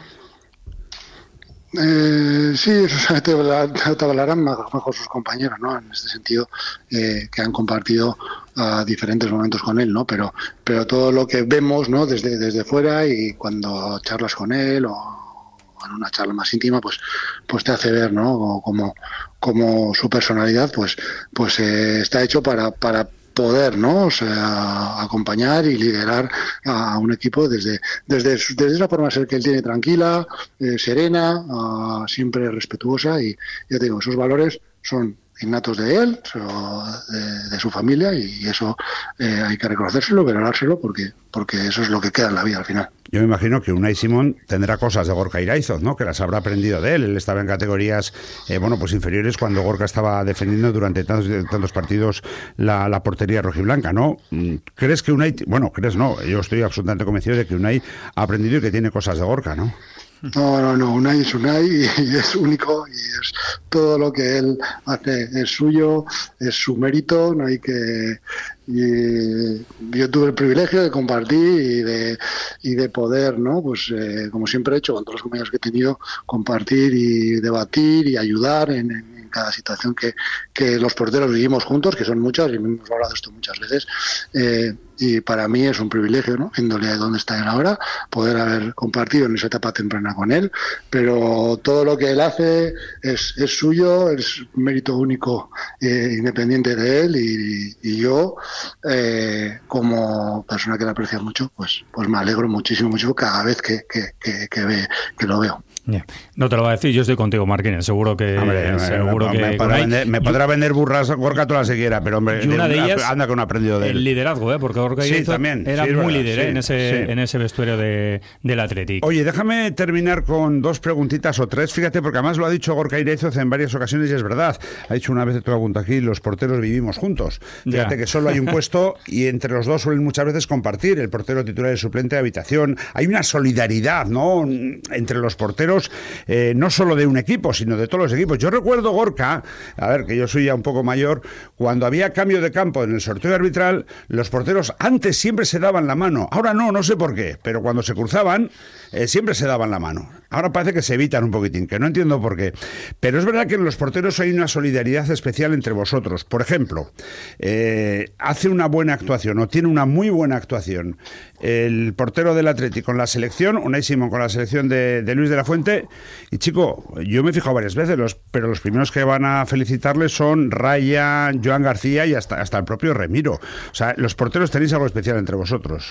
Eh, sí, eso te, te hablarán mejor sus compañeros, ¿no? En este sentido, eh, que han compartido uh, diferentes momentos con él, ¿no? Pero, pero todo lo que vemos, ¿no? Desde, desde fuera, y cuando charlas con él o en una charla más íntima, pues, pues te hace ver, ¿no? Como, como su personalidad, pues, pues eh, está hecho para, para poder, ¿no? O sea, acompañar y liderar a un equipo desde desde, desde esa forma de ser que él tiene, tranquila, eh, serena, uh, siempre respetuosa, y ya te digo, esos valores son innatos de él, de, de su familia, y eso eh, hay que reconocérselo, valorárselo, porque porque eso es lo que queda en la vida al final. Yo me imagino que Unai Simón tendrá cosas de Gorka Iraizoz, ¿no? Que las habrá aprendido de él. Él estaba en categorías, eh, bueno, pues inferiores cuando Gorka estaba defendiendo durante tantos, tantos partidos la, la portería rojiblanca, ¿no? ¿Crees que Unai, bueno, crees no, yo estoy absolutamente convencido de que Unai ha aprendido y que tiene cosas de Gorka, ¿no? No, no, no, Unai es Unai y es único, y es todo lo que él hace es suyo, es su mérito, no hay que... Y yo tuve el privilegio de compartir y de y de poder, ¿no? Pues eh, como siempre he hecho con todos los compañeros que he tenido, compartir y debatir y ayudar en, en cada situación que, que los porteros vivimos juntos, que son muchas, y hemos hablado de esto muchas veces, eh, y para mí es un privilegio, ¿no? Índole de donde está él ahora, poder haber compartido en esa etapa temprana con él, pero todo lo que él hace es, es suyo, es mérito único, eh, independiente de él, y, y yo, eh, como persona que le aprecia mucho, pues pues me alegro muchísimo, mucho cada vez que, que, que, que, ve, que lo veo. Yeah. No te lo voy a decir, yo estoy contigo, Marquines, seguro que... Hombre, seguro me, que me, podrá vender, me podrá vender burras Gorka toda la que quiera, pero hombre, y una de, de ellas, anda con aprendido de él. El liderazgo, ¿eh? Porque Gorka sí, también, era sí, muy verdad, líder, sí, ¿eh? en, ese, sí. en ese vestuario de, del Athletic. Oye, déjame terminar con dos preguntitas o tres, fíjate, porque además lo ha dicho Gorka Iraizoz en varias ocasiones y es verdad. Ha dicho una vez, te lo apunto aquí, los porteros vivimos juntos. Fíjate ya. Que solo hay un puesto y entre los dos suelen muchas veces compartir, el portero titular y el suplente de habitación. Hay una solidaridad, ¿no? Entre los porteros, eh, no solo de un equipo, sino de todos los equipos. Yo recuerdo, Gorka, a ver, que yo soy ya un poco mayor, cuando había cambio de campo en el sorteo arbitral, los porteros antes siempre se daban la mano. Ahora no, no sé por qué, pero cuando se cruzaban, eh, siempre se daban la mano. ahora parece que se evitan un poquitín, que no entiendo por qué. Pero es verdad que en los porteros hay una solidaridad especial entre vosotros. Por ejemplo, eh, hace una buena actuación o tiene una muy buena actuación el portero del Atleti con la selección, Unai Simón con la selección de, de Luis de la Fuente, y chico, yo me he fijado varias veces, los, pero los primeros que van a felicitarle son Raya, Joan García y hasta, hasta el propio Remiro. O sea, los porteros tenéis algo especial entre vosotros.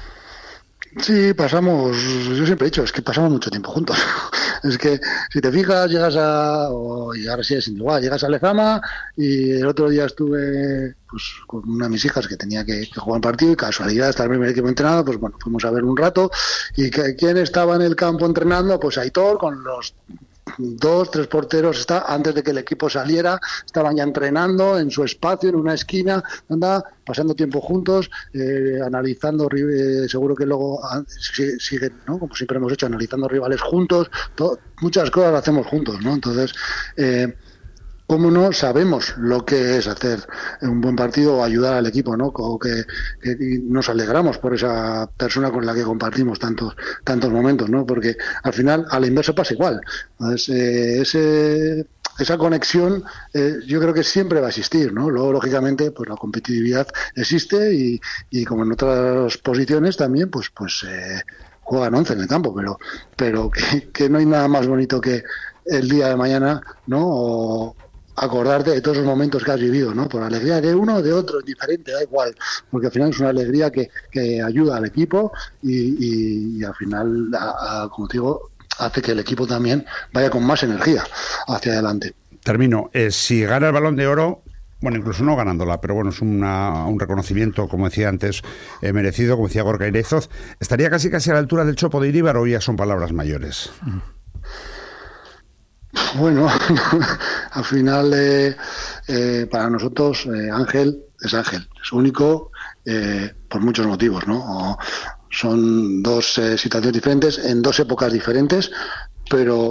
Sí, pasamos, yo siempre he dicho, es que pasamos mucho tiempo juntos. Es que si te fijas, llegas a, o, y ahora sí es igual, llegas a Lezama y el otro día estuve pues con una de mis hijas que tenía que, que jugar un partido y casualidad está el primer equipo entrenado, pues bueno, fuimos a ver un rato y que, ¿quién estaba en el campo entrenando? Pues Aitor con los dos, tres porteros, está antes de que el equipo saliera, estaban ya entrenando en su espacio, en una esquina, anda pasando tiempo juntos, eh, analizando, eh, seguro que luego siguen, sigue, ¿no? Como siempre hemos hecho, analizando rivales juntos, todo, muchas cosas las hacemos juntos, ¿no? Entonces, eh, cómo no sabemos lo que es hacer un buen partido o ayudar al equipo, ¿no? O que, que nos alegramos por esa persona con la que compartimos tantos tantos momentos, ¿no? Porque al final a la inversa pasa igual. Entonces, eh, ese esa conexión eh, yo creo que siempre va a existir, ¿no? Luego, lógicamente, pues la competitividad existe y, y como en otras posiciones también, pues pues eh, juegan once en el campo, pero pero que, que no hay nada más bonito que el día de mañana, ¿no? O, acordarte de todos los momentos que has vivido, ¿no? Por alegría de uno o de otro, diferente, da igual, porque al final es una alegría que, que ayuda al equipo y, y, y al final, a, a, como te digo, hace que el equipo también vaya con más energía hacia adelante. Termino. Eh, si gana el Balón de Oro, bueno, incluso no ganándola, pero bueno, es una, un reconocimiento, como decía antes, eh, merecido, como decía Gorka Iraizoz, ¿estaría casi casi a la altura del Chopo de Iríbar o ya son palabras mayores? Mm. Bueno, al final eh, eh, para nosotros eh, Ángel es Ángel, es único eh, por muchos motivos, ¿no? O son dos eh, situaciones diferentes en dos épocas diferentes, pero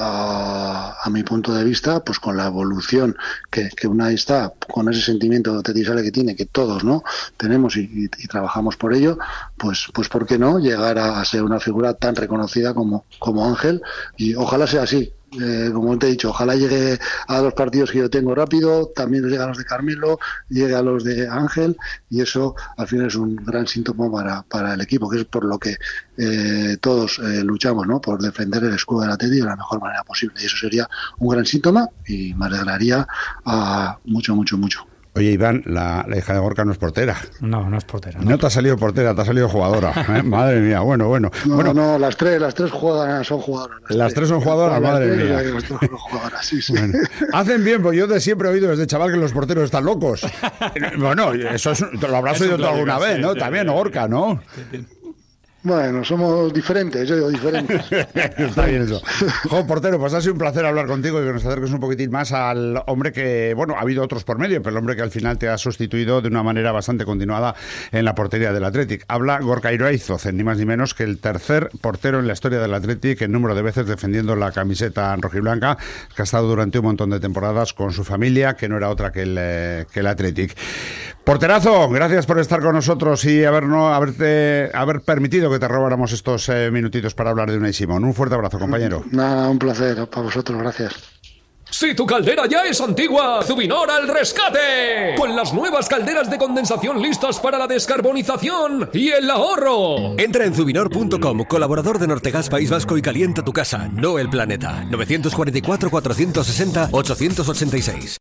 a, a mi punto de vista, pues con la evolución que, que Unai está, con ese sentimiento de que tiene, que todos no tenemos y, y, y trabajamos por ello, pues pues por qué no llegar a, a ser una figura tan reconocida como, como Ángel, y ojalá sea así. Eh, como te he dicho, ojalá llegue a los partidos que yo tengo rápido, también llegue a los de Carmelo, llegue a los de Ángel, y eso al final es un gran síntoma para, para el equipo, que es por lo que eh, todos eh, luchamos, ¿no? Por defender el escudo del Atleti de la mejor manera posible, y eso sería un gran síntoma y me alegraría a mucho, mucho, mucho. Oye, Iván, la, la hija de Gorka no es portera. No, no es portera. No, no te ha salido portera, te ha salido jugadora. ¿eh? Madre mía, bueno, bueno. No, bueno, no, las tres, las tres jugadoras son jugadoras. Las, las tres son jugadoras, las madre tres, mía. Las tres son jugadoras, sí, sí. Bueno, hacen bien, pues yo de siempre he oído desde chaval que los porteros están locos. Bueno, eso es, lo habrás oído tú alguna vez, ¿no? Sí, También, sí, Gorka, ¿no? Sí, Bueno, somos diferentes, yo digo diferentes. Está bien eso. Jo, portero, pues ha sido un placer hablar contigo y que nos acerques un poquitín más al hombre que, bueno, ha habido otros por medio, pero el hombre que al final te ha sustituido de una manera bastante continuada en la portería del Athletic. Habla Gorka Iraizoz, ni más ni menos que el tercer portero en la historia del Athletic en número de veces defendiendo la camiseta rojiblanca, que ha estado durante un montón de temporadas con su familia, que no era otra que el, eh, que el Athletic. Porterazo, gracias por estar con nosotros y habernos, haberte, haber permitido que te robáramos estos eh, minutitos para hablar de Unai Simón. Un fuerte abrazo, compañero. Nada, un placer para vosotros, gracias. Si tu caldera ya es antigua, Zubinor al rescate. Con las nuevas calderas de condensación listas para la descarbonización y el ahorro. Entra en zubinor punto com, colaborador de Nortegas País Vasco, y calienta tu casa, no el planeta. nueve cuatro cuatro, cuatro seis cero, ocho ocho seis.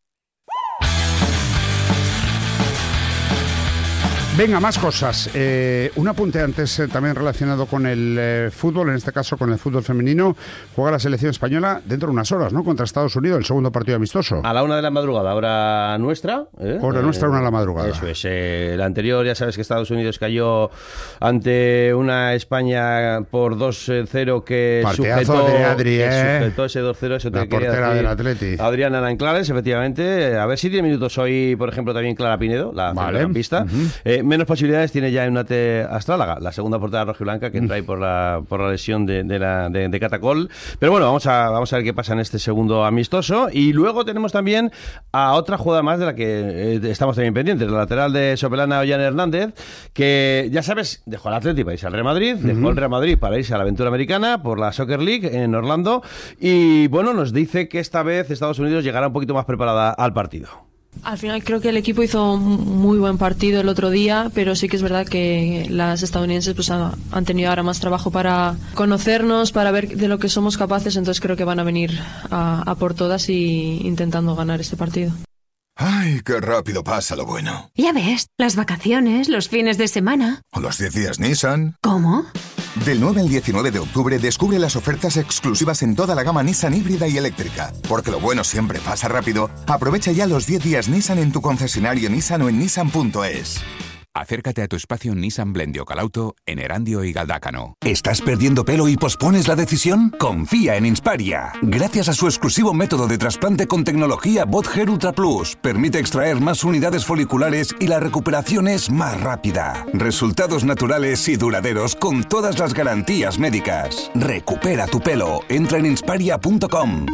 Venga, más cosas. Eh, un apunte antes eh, también relacionado con el eh, fútbol, en este caso con el fútbol femenino. Juega la selección española dentro de unas horas, ¿no? Contra Estados Unidos, el segundo partido amistoso. A la una de la madrugada, hora nuestra. ¿eh? Hora nuestra, una de la madrugada. Eso es. Eh, el anterior, ya sabes que Estados Unidos cayó ante una España por dos cero que Parteazo sujetó, de Adri, que eh. sujetó ese dos cero. Eso la te portera del Atleti. Adriana Nanclares, efectivamente. A ver si tiene minutos hoy, por ejemplo, también Clara Pinedo, la vale. centrocampista. Uh-huh. eh, menos posibilidades tiene ya Eunate Astrálaga, la segunda portera rojiblanca que entra ahí por la, por la lesión de, de, la, de, de Catacol. Pero bueno, vamos a, vamos a ver qué pasa en este segundo amistoso. Y luego tenemos también a otra jugada más de la que eh, estamos también pendientes, la lateral de Sopelana, Ollane Hernández, que ya sabes, dejó al Atleti para irse al Real Madrid, dejó uh-huh. el Real Madrid para irse a la aventura americana por la Soccer League en Orlando. Y bueno, nos dice que esta vez Estados Unidos llegará un poquito más preparada al partido. Al final creo que el equipo hizo un muy buen partido el otro día, pero sí que es verdad que las estadounidenses pues ha, han tenido ahora más trabajo para conocernos, para ver de lo que somos capaces, entonces creo que van a venir a, a por todas y intentando ganar este partido. ¡Ay, qué rápido pasa lo bueno! Ya ves, las vacaciones, los fines de semana... O los diez días Nissan... ¿Cómo? Del nueve al diecinueve de octubre descubre las ofertas exclusivas en toda la gama Nissan híbrida y eléctrica. Porque lo bueno siempre pasa rápido. Aprovecha ya los diez días Nissan en tu concesionario Nissan o en nissan punto es. Acércate a tu espacio Nissan Blendio Calauto en Erandio y Galdácano. ¿Estás perdiendo pelo y pospones la decisión? Confía en Insparia. Gracias a su exclusivo método de trasplante con tecnología Bot Hair Ultra Plus, permite extraer más unidades foliculares y la recuperación es más rápida. Resultados naturales y duraderos con todas las garantías médicas. Recupera tu pelo. Entra en insparia punto com.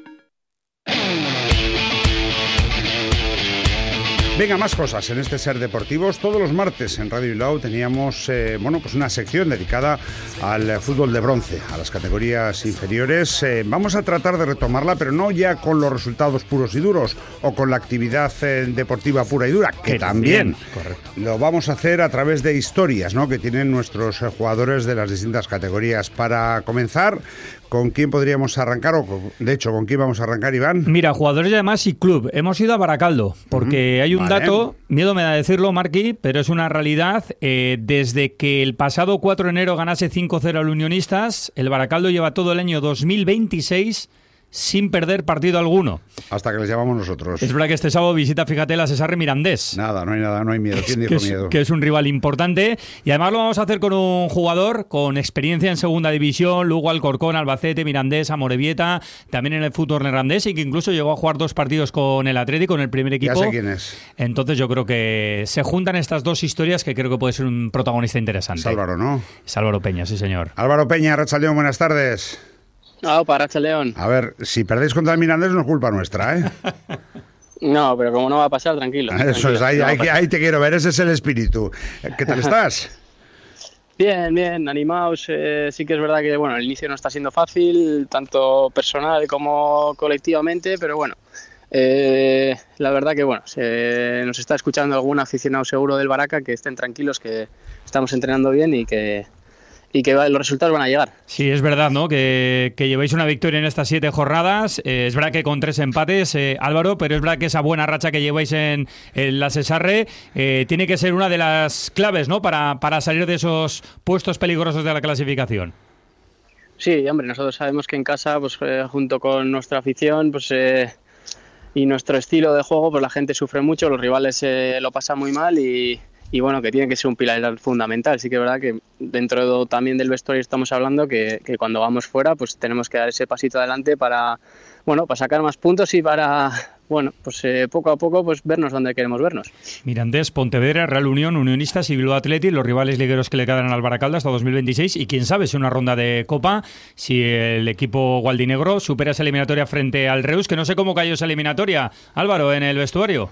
Venga, más cosas en este Ser Deportivos. Todos los martes en Radio Bilbao teníamos eh, bueno, pues una sección dedicada al fútbol de bronce, a las categorías inferiores. Eh, vamos a tratar de retomarla, pero no ya con los resultados puros y duros o con la actividad eh, deportiva pura y dura, que, que también. Correcto. Lo vamos a hacer a través de historias, ¿no?, que tienen nuestros eh, jugadores de las distintas categorías. Para comenzar, ¿con quién podríamos arrancar? O, de hecho, ¿con quién vamos a arrancar, Iván? Mira, jugadores de además y club. Hemos ido a Baracaldo, porque uh-huh. hay un vale. dato, miedo me da decirlo, Marqui, pero es una realidad. Eh, desde que el pasado cuatro de enero ganase cinco cero al Unionistas, el Baracaldo lleva todo el año dos mil veintiséis sin perder partido alguno. Hasta que les llamamos nosotros. Es verdad que este sábado visita, fíjate, la Cesarre Mirandés. Nada, no hay nada, no hay miedo. ¿Quién dijo que es, miedo? Que es un rival importante. Y además lo vamos a hacer con un jugador con experiencia en segunda división, Lugo, Alcorcón, Albacete, Mirandés, Amorebieta, también en el fútbol neerlandés, y que incluso llegó a jugar dos partidos con el Atlético, con el primer equipo. Ya sé quién es. Entonces yo creo que se juntan estas dos historias que creo que puede ser un protagonista interesante. Es Álvaro, ¿no? Es Álvaro Peña, sí señor. Álvaro Peña, Arratsaldeón, buenas tardes. Ah, para Arratsaldeón. A ver, si perdéis contra el Mirandés no es culpa nuestra, ¿eh? No, pero como no va a pasar, tranquilo. Eso tranquilo, es, ahí, no ahí, ahí te quiero ver, ese es el espíritu. ¿Qué tal estás? Bien, bien, animados. Eh, sí que es verdad que bueno, el inicio no está siendo fácil, tanto personal como colectivamente, pero bueno, eh, la verdad que bueno, se, nos está escuchando algún aficionado seguro del Baraca, que estén tranquilos, que estamos entrenando bien y que... y que los resultados van a llegar. Sí, es verdad, ¿no? Que, que lleváis una victoria en estas siete jornadas. Eh, es verdad que con tres empates, eh, Álvaro, pero es verdad que esa buena racha que lleváis en, en la Cesarre eh, tiene que ser una de las claves, ¿no? Para, para salir de esos puestos peligrosos de la clasificación. Sí, hombre, nosotros sabemos que en casa, pues eh, junto con nuestra afición, pues eh, y nuestro estilo de juego, pues la gente sufre mucho, los rivales eh, lo pasan muy mal y... y bueno, que tiene que ser un pilar fundamental. Sí que es verdad que dentro de, también del vestuario estamos hablando que, que cuando vamos fuera pues tenemos que dar ese pasito adelante para, bueno, para sacar más puntos y para, bueno, pues eh, poco a poco pues vernos donde queremos vernos. Mirandés, Pontevedra, Real Unión, Unionistas y Bilbao Athletic, los rivales ligueros que le quedan al Baracaldo hasta dos mil veintiséis, y quién sabe si una ronda de Copa, si el equipo gualdinegro supera esa eliminatoria frente al Reus, que no sé cómo cayó esa eliminatoria, Álvaro, en el vestuario.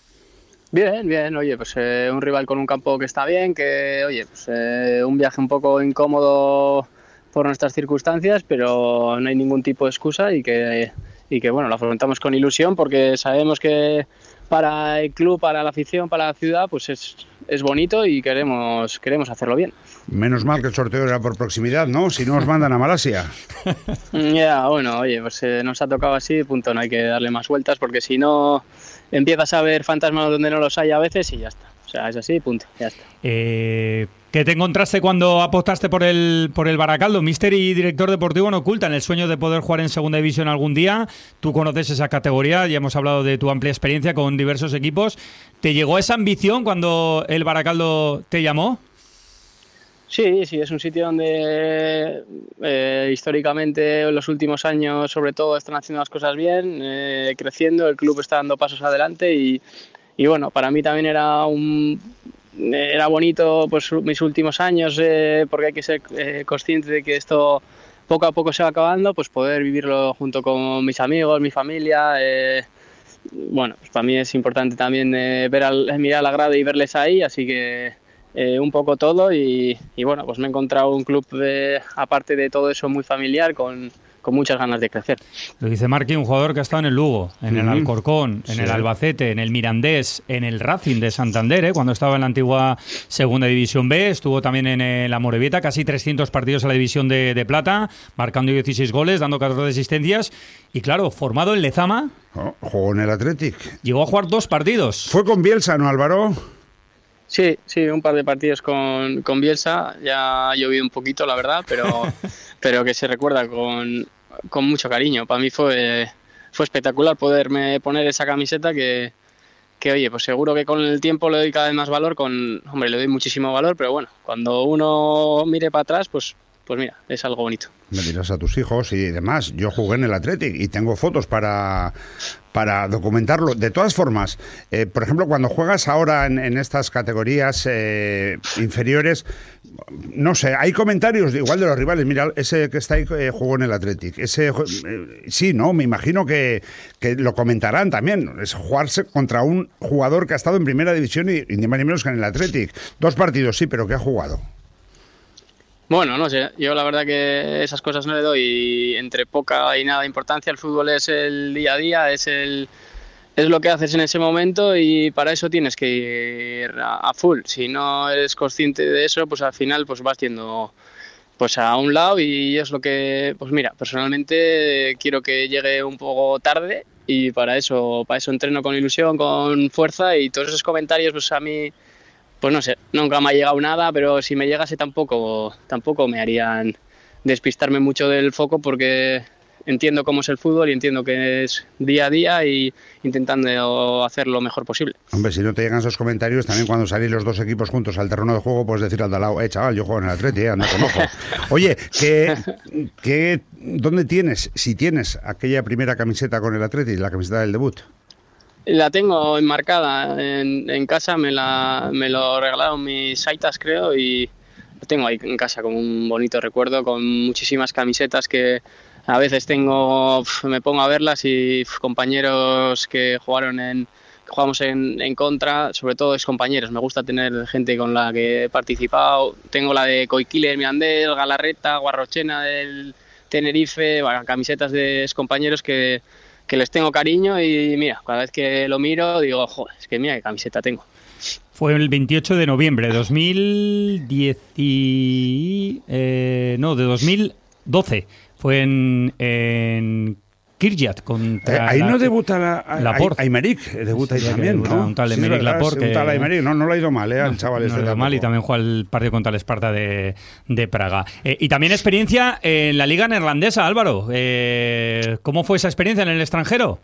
Bien, bien, oye, pues eh, un rival con un campo que está bien, que, oye, pues eh, un viaje un poco incómodo por nuestras circunstancias, pero no hay ningún tipo de excusa y que, y que bueno, lo afrontamos con ilusión porque sabemos que para el club, para la afición, para la ciudad, pues es, es bonito y queremos, queremos hacerlo bien. Menos mal que el sorteo era por proximidad, ¿no? Si no os mandan a Malasia. Ya, yeah, bueno, oye, pues eh, nos ha tocado así, punto, no hay que darle más vueltas porque si no... empiezas a ver fantasmas donde no los hay a veces y ya está. O sea, es así, punto, ya está. Eh, ¿Qué te encontraste cuando apostaste por el por el Baracaldo? Míster y director deportivo no ocultan el sueño de poder jugar en segunda división algún día. Tú conoces esa categoría, ya hemos hablado de tu amplia experiencia con diversos equipos. ¿Te llegó esa ambición cuando el Baracaldo te llamó? Sí, sí, es un sitio donde eh, históricamente en los últimos años sobre todo están haciendo las cosas bien, eh, creciendo, el club está dando pasos adelante y, y bueno, para mí también era un, era bonito pues mis últimos años, eh, porque hay que ser eh, consciente de que esto poco a poco se va acabando, pues poder vivirlo junto con mis amigos, mi familia. Eh, bueno, pues para mí es importante también eh, ver al, mirar a la grada y verles ahí, así que eh, un poco todo y, y bueno, pues me he encontrado un club de, aparte de todo eso muy familiar, con con muchas ganas de crecer. Lo dice Marqui, un jugador que ha estado en el Lugo, en uh-huh. el Alcorcón, en sí. el Albacete, en el Mirandés, en el Racing de Santander, ¿eh? cuando estaba en la antigua Segunda División B, estuvo también en el Amorebieta, casi trescientos partidos en la División de, de Plata, marcando dieciséis goles, dando catorce asistencias, y claro, formado en Lezama. Oh, jugó en el Athletic. Llegó a jugar dos partidos. ¿Fue con Bielsa, no, Álvaro? Sí, sí, un par de partidos con, con Bielsa, ya ha llovido un poquito, la verdad, pero, pero que se recuerda con... con mucho cariño. Para mí fue, fue espectacular poderme poner esa camiseta que, que, oye, pues seguro que con el tiempo le doy cada vez más valor, con, hombre, le doy muchísimo valor, pero bueno, cuando uno mire para atrás, pues, pues mira, es algo bonito. Me dirás a tus hijos y demás, yo jugué en el Athletic y tengo fotos para, para documentarlo. De todas formas, eh, por ejemplo, cuando juegas ahora en, en estas categorías eh, inferiores, no sé, hay comentarios de, igual de los rivales. Mira, ese que está ahí eh, jugó en el Athletic. Ese, eh, sí, no, me imagino que, que lo comentarán también. Es jugarse contra un jugador que ha estado en primera división y, y ni más ni menos que en el Athletic. Dos partidos, sí, pero que ha jugado. Bueno, no sé, yo la verdad que esas cosas no le doy entre poca y nada importancia. El fútbol es el día a día, es el es lo que haces en ese momento y para eso tienes que ir a, a full. Si no eres consciente de eso, pues al final pues vas yendo pues a un lado y es lo que, pues mira, personalmente quiero que llegue un poco tarde y para eso, para eso entreno con ilusión, con fuerza y todos esos comentarios pues a mí... Pues no sé, nunca me ha llegado nada, pero si me llegase tampoco, tampoco me harían despistarme mucho del foco porque entiendo cómo es el fútbol y entiendo que es día a día y intentando hacer lo mejor posible. Hombre, si no te llegan esos comentarios, también cuando salís los dos equipos juntos al terreno de juego, puedes decir al de al lado, eh, chaval, yo juego en el Atleti, eh, anda con ojo. Oye, ¿qué, qué, ¿dónde tienes, si tienes aquella primera camiseta con el Atleti, la camiseta del debut? La tengo enmarcada en, en casa, me, la, me lo regalaron mis aitas, creo, y lo tengo ahí en casa como un bonito recuerdo, con muchísimas camisetas que a veces tengo, me pongo a verlas y compañeros que jugaron en, que jugamos en, en contra, sobre todo es compañeros, me gusta tener gente con la que he participado, tengo la de Coiquile del Mirandés, Galarreta, Guarrochena del Tenerife, bueno, camisetas de compañeros que que les tengo cariño y mira, cada vez que lo miro digo, joder, es que mira qué camiseta tengo. Fue el veintiocho de noviembre de dos mil diez y, eh, no, de dos mil doce. Fue en, en Kirjat contra eh, ahí la, no debuta la, Laporte. Aymeric, debuta ahí sí, también, ¿no? Un tal sí, Aymeric Laporte. Un tal Aymeric, no, no le ha ido mal, ¿eh? Al no, chaval no este. No le ha ido mal y también juega el partido contra el Esparta de, de Praga. Eh, y también experiencia en la liga neerlandesa, Álvaro. Eh, ¿Cómo fue esa experiencia en el extranjero?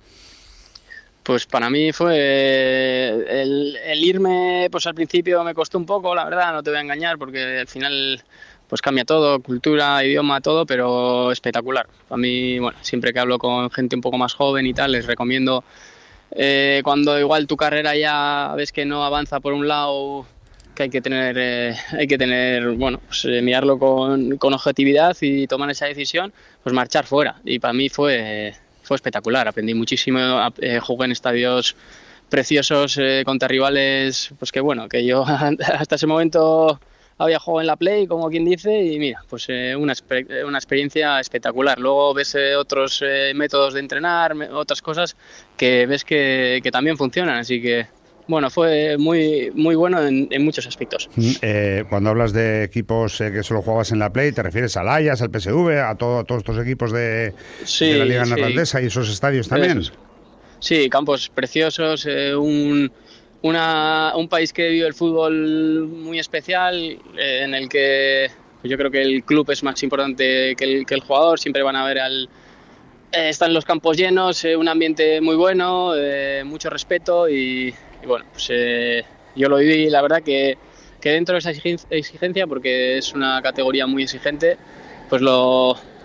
Pues para mí fue el, el irme, pues al principio me costó un poco, la verdad, no te voy a engañar, porque al final pues cambia todo, cultura, idioma, todo, pero espectacular. Para mí, bueno, siempre que hablo con gente un poco más joven y tal, les recomiendo eh, cuando igual tu carrera ya ves que no avanza por un lado, que hay que tener, eh, hay que tener, bueno, pues eh, mirarlo con, con objetividad y tomar esa decisión, pues marchar fuera. Y para mí fue... Eh, Fue espectacular, aprendí muchísimo, eh, jugué en estadios preciosos eh, contra rivales, pues que bueno, que yo hasta ese momento había jugado en la Play, como quien dice, y mira, pues eh, una, una experiencia espectacular. Luego ves eh, otros eh, métodos de entrenar, otras cosas que ves que, que también funcionan, así que bueno, fue muy muy bueno en, en muchos aspectos. Eh, cuando hablas de equipos eh, que solo jugabas en la Play, ¿te refieres al Ajax, al P S V, a, todo, a todos estos equipos de, sí, de la Liga sí. Neerlandesa y esos estadios también? Eso. Sí, campos preciosos, eh, un, una, un país que vive el fútbol muy especial, eh, en el que yo creo que el club es más importante que el, que el jugador, siempre van a ver al... Eh, están los campos llenos, eh, un ambiente muy bueno, eh, mucho respeto y... Y bueno, pues eh, yo lo viví, la verdad que, que dentro de esa exigencia, porque es una categoría muy exigente, pues lo,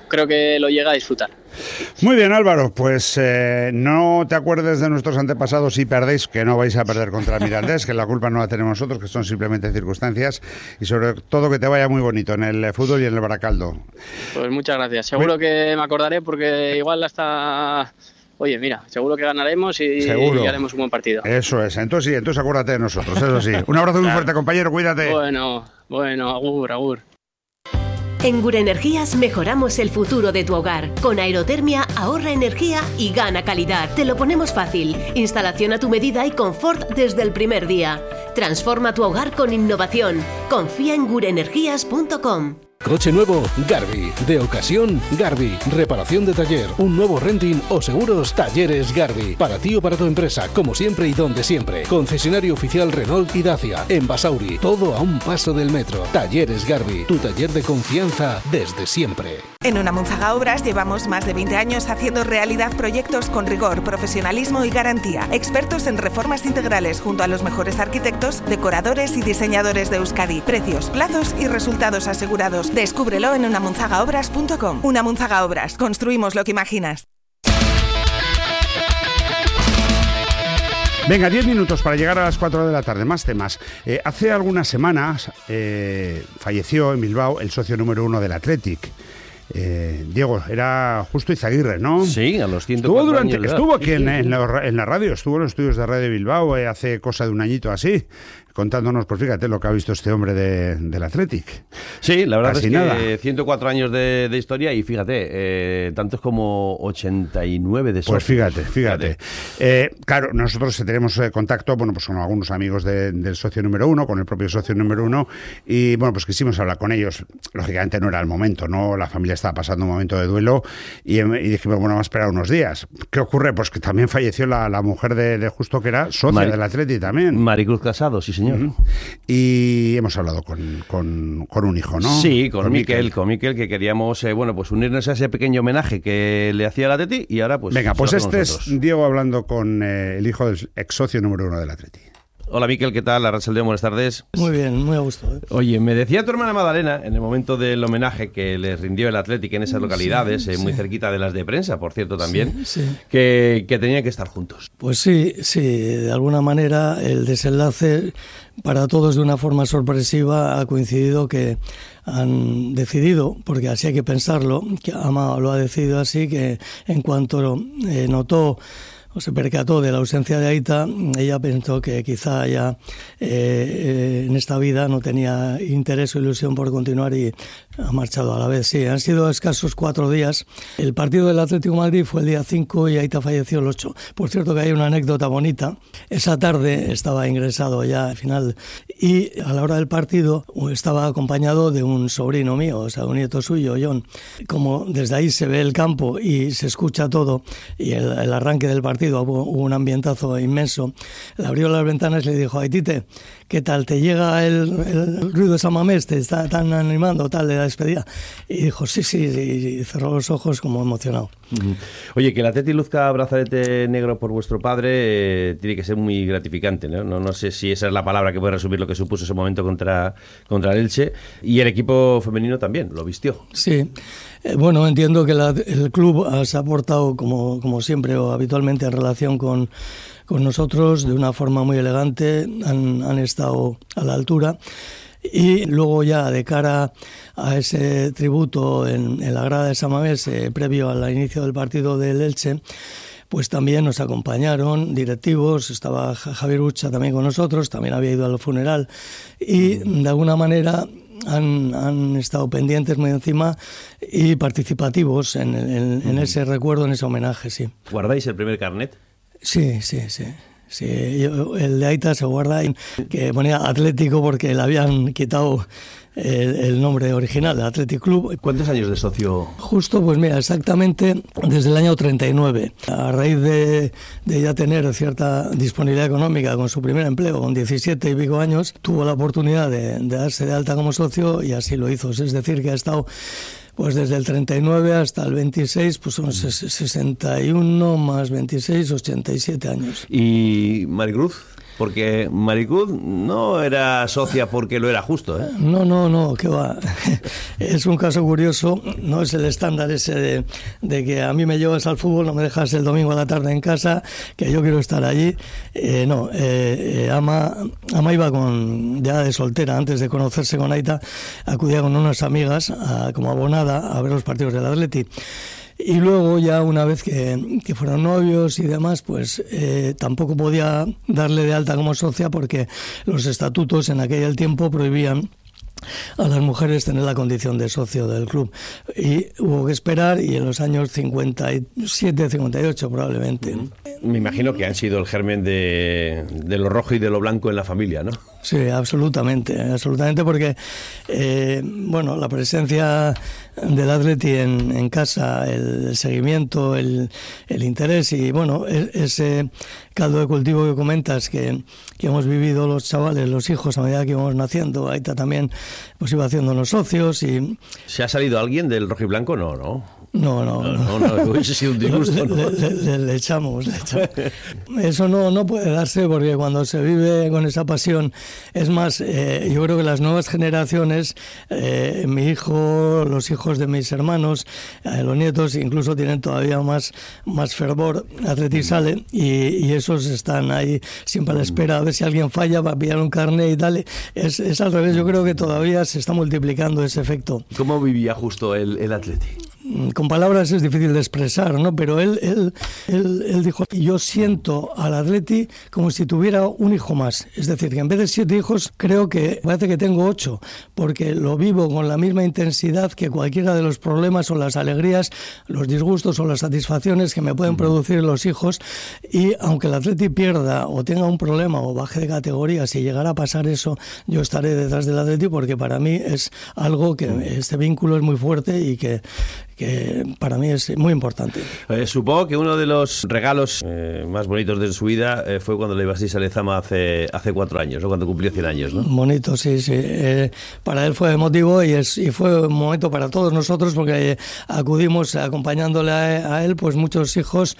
creo que lo llega a disfrutar. Muy bien, Álvaro, pues eh, no te acuerdes de nuestros antepasados si perdéis, que no vais a perder contra el Mirandés, que la culpa no la tenemos nosotros, que son simplemente circunstancias, y sobre todo que te vaya muy bonito en el fútbol y en el Baracaldo. Pues muchas gracias, seguro Muy... que me acordaré porque igual hasta... Oye, mira, seguro que ganaremos y, y haremos un buen partido. Eso es, entonces sí, entonces acuérdate de nosotros, eso sí. Un abrazo muy claro. fuerte, compañero, cuídate. Bueno, bueno, agur, agur. En Gure Energías mejoramos el futuro de tu hogar. Con aerotermia ahorra energía y gana calidad. Te lo ponemos fácil. Instalación a tu medida y confort desde el primer día. Transforma tu hogar con innovación. Confía en gure energías punto com. Coche nuevo, Garbi. De ocasión, Garbi. Reparación de taller, un nuevo renting o seguros, Talleres Garbi. Para ti o para tu empresa, como siempre y donde siempre. Concesionario oficial Renault y Dacia. En Basauri, todo a un paso del metro. Talleres Garbi, tu taller de confianza desde siempre. En Unamunzaga Obras llevamos más de veinte años haciendo realidad proyectos con rigor, profesionalismo y garantía. Expertos en reformas integrales junto a los mejores arquitectos, decoradores y diseñadores de Euskadi. Precios, plazos y resultados asegurados. Descúbrelo en unamunzaga obras punto com. Unamunzaga Obras. Construimos lo que imaginas. Venga, diez minutos para llegar a las cuatro de la tarde. Más temas. Eh, hace algunas semanas eh, falleció en Bilbao el socio número uno del Athletic. Eh, Diego, era Justo Izaguirre, ¿no? Sí, a los ciento cuatro estuvo durante, años. Estuvo aquí en, en, la, en la radio, estuvo en los estudios de Radio Bilbao eh, hace cosa de un añito así, contándonos, pues fíjate lo que ha visto este hombre de, del Athletic. Sí, la verdad Casi es que nada. ciento cuatro años de, de historia y fíjate, eh, tantos como ochenta y nueve de socios. Pues fíjate, fíjate. fíjate. Eh, claro, nosotros tenemos eh, contacto, bueno, pues con algunos amigos de, del socio número uno, con el propio socio número uno, y bueno, pues quisimos hablar con ellos. Lógicamente no era el momento, ¿no? La familia estaba pasando un momento de duelo y, y dijimos, bueno, vamos a esperar unos días. ¿Qué ocurre? Pues que también falleció la, la mujer de, de Justo, que era socia Mari, del Athletic también. Maricruz Casado, sí señor. Uh-huh. Y hemos hablado con, con, con un hijo, ¿no? Sí, con, con Miquel, Miquel, con Miquel, que queríamos, eh, bueno, pues unirnos a ese pequeño homenaje que le hacía el Athletic y ahora pues... Venga, pues este es Diego hablando con eh, el hijo del ex socio número uno del Athletic. Hola Miquel, ¿qué tal? Arrasaldeo, buenas tardes. Muy bien, muy a gusto. ¿eh? Oye, me decía tu hermana Madalena, en el momento del homenaje que les rindió el Athletic en esas localidades, sí, eh, muy sí. cerquita de las de prensa, por cierto, también, sí, sí. Que, que tenían que estar juntos. Pues sí, sí, de alguna manera el desenlace para todos de una forma sorpresiva ha coincidido que han decidido, porque así hay que pensarlo, que Ama lo ha decidido así, que en cuanto eh, notó o se percató de la ausencia de Aita, ella pensó que quizá ya eh, eh, en esta vida no tenía interés o ilusión por continuar y ha marchado a la vez. Sí, han sido escasos cuatro días. El partido del Atlético de Madrid fue el día cinco y Aita falleció el ocho. Por cierto que hay una anécdota bonita. Esa tarde estaba ingresado ya al final y a la hora del partido estaba acompañado de un sobrino mío, o sea, un nieto suyo, John. Como desde ahí se ve el campo y se escucha todo y el, el arranque del partido Hubo, hubo un ambientazo inmenso. Le abrió las ventanas y le dijo: Aitite, ¿qué tal? ¿Te llega el, el ruido de San Mamés? ¿Te está tan animando tal de la despedida? Y dijo sí, sí, sí, y cerró los ojos como emocionado. Uh-huh. Oye, que el Athletic luzca brazalete negro por vuestro padre eh, tiene que ser muy gratificante, ¿no? ¿no? No sé si esa es la palabra que puede resumir lo que supuso ese momento contra, contra el Elche. Y el equipo femenino también, lo vistió. Sí. Eh, bueno, entiendo que la, el club se ha portado como, como siempre o habitualmente en relación con, con nosotros de una forma muy elegante, han, han estado a la altura y luego ya de cara a ese tributo en, en la grada de San Mamés eh, previo al inicio del partido del Elche, pues también nos acompañaron directivos, estaba Javier Ucha también con nosotros, también había ido al funeral y de alguna manera Han, han estado pendientes muy encima y participativos en, en, en ese recuerdo, en ese homenaje, sí. ¿Guardáis el primer carnet? Sí, sí, sí. sí. Yo, el de Aita se guarda, que ponía Atlético porque le habían quitado el, el nombre original de Athletic Club. ¿Cuántos años de socio? Justo, pues mira, exactamente desde el año treinta y nueve. A raíz de, de ya tener cierta disponibilidad económica con su primer empleo, con diecisiete y pico años, tuvo la oportunidad de, de darse de alta como socio y así lo hizo. Es decir, que ha estado pues desde el treinta y nueve hasta el veintiséis, pues son sesenta y uno más veintiséis, ochenta y siete años. ¿Y Maricruz? Porque Maricud no era socia porque lo era justo, ¿eh? No, no, no, que va. Es un caso curioso, no es el estándar ese de, de que a mí me llevas al fútbol, no me dejas el domingo a la tarde en casa, que yo quiero estar allí. Eh, no, eh, eh, Ama, Ama iba con ya de soltera, antes de conocerse con Aita, acudía con unas amigas a, como abonada a ver los partidos del Atleti. Y luego ya una vez que, que fueron novios y demás, pues eh, tampoco podía darle de alta como socia porque los estatutos en aquel tiempo prohibían a las mujeres tener la condición de socio del club, y hubo que esperar, y en los años cincuenta y siete, cincuenta y ocho probablemente. Me imagino que han sido el germen de, de lo rojo y de lo blanco en la familia, ¿no? Sí, absolutamente, absolutamente, porque eh, bueno, la presencia del Atleti en, en casa, el seguimiento, el, el interés y bueno, ese caldo de cultivo que comentas que, que hemos vivido los chavales, los hijos a medida que íbamos naciendo, Aita también pues iba haciéndonos socios. Y ¿se ha salido alguien del rojo y blanco? No, no. No, no, no, no, no, no hubiese sido un disgusto, ¿no? Le, le, le, le, echamos, le echamos. Eso no, no puede darse porque cuando se vive con esa pasión, es más, eh, yo creo que las nuevas generaciones, eh, mi hijo, los hijos de mis hermanos, eh, los nietos, incluso tienen todavía más, más fervor, Atleti sale, y, y esos están ahí siempre a la espera a ver si alguien falla para pillar un carnet y tal. Es, es al revés, yo creo que todavía se está multiplicando ese efecto. ¿Cómo vivía justo el, el Atleti? Con palabras es difícil de expresar, ¿no? Pero él, él, él, él dijo, yo siento al Atleti como si tuviera un hijo más. Es decir, que en vez de siete hijos, creo que parece que tengo ocho, porque lo vivo con la misma intensidad que cualquiera de los problemas o las alegrías, los disgustos o las satisfacciones que me pueden producir los hijos. Y aunque el Atleti pierda o tenga un problema o baje de categoría, si llegara a pasar eso, yo estaré detrás del Atleti, porque para mí es algo que este vínculo es muy fuerte y que que para mí es muy importante. Eh, supongo que uno de los regalos eh, más bonitos de su vida eh, fue cuando le llevasteis a Lezama hace, hace cuatro años, ¿no? Cuando cumplió cien años, ¿no? Bonito, sí, sí. Eh, para él fue emotivo y, es, y fue un momento para todos nosotros porque acudimos acompañándole a, a él, pues muchos hijos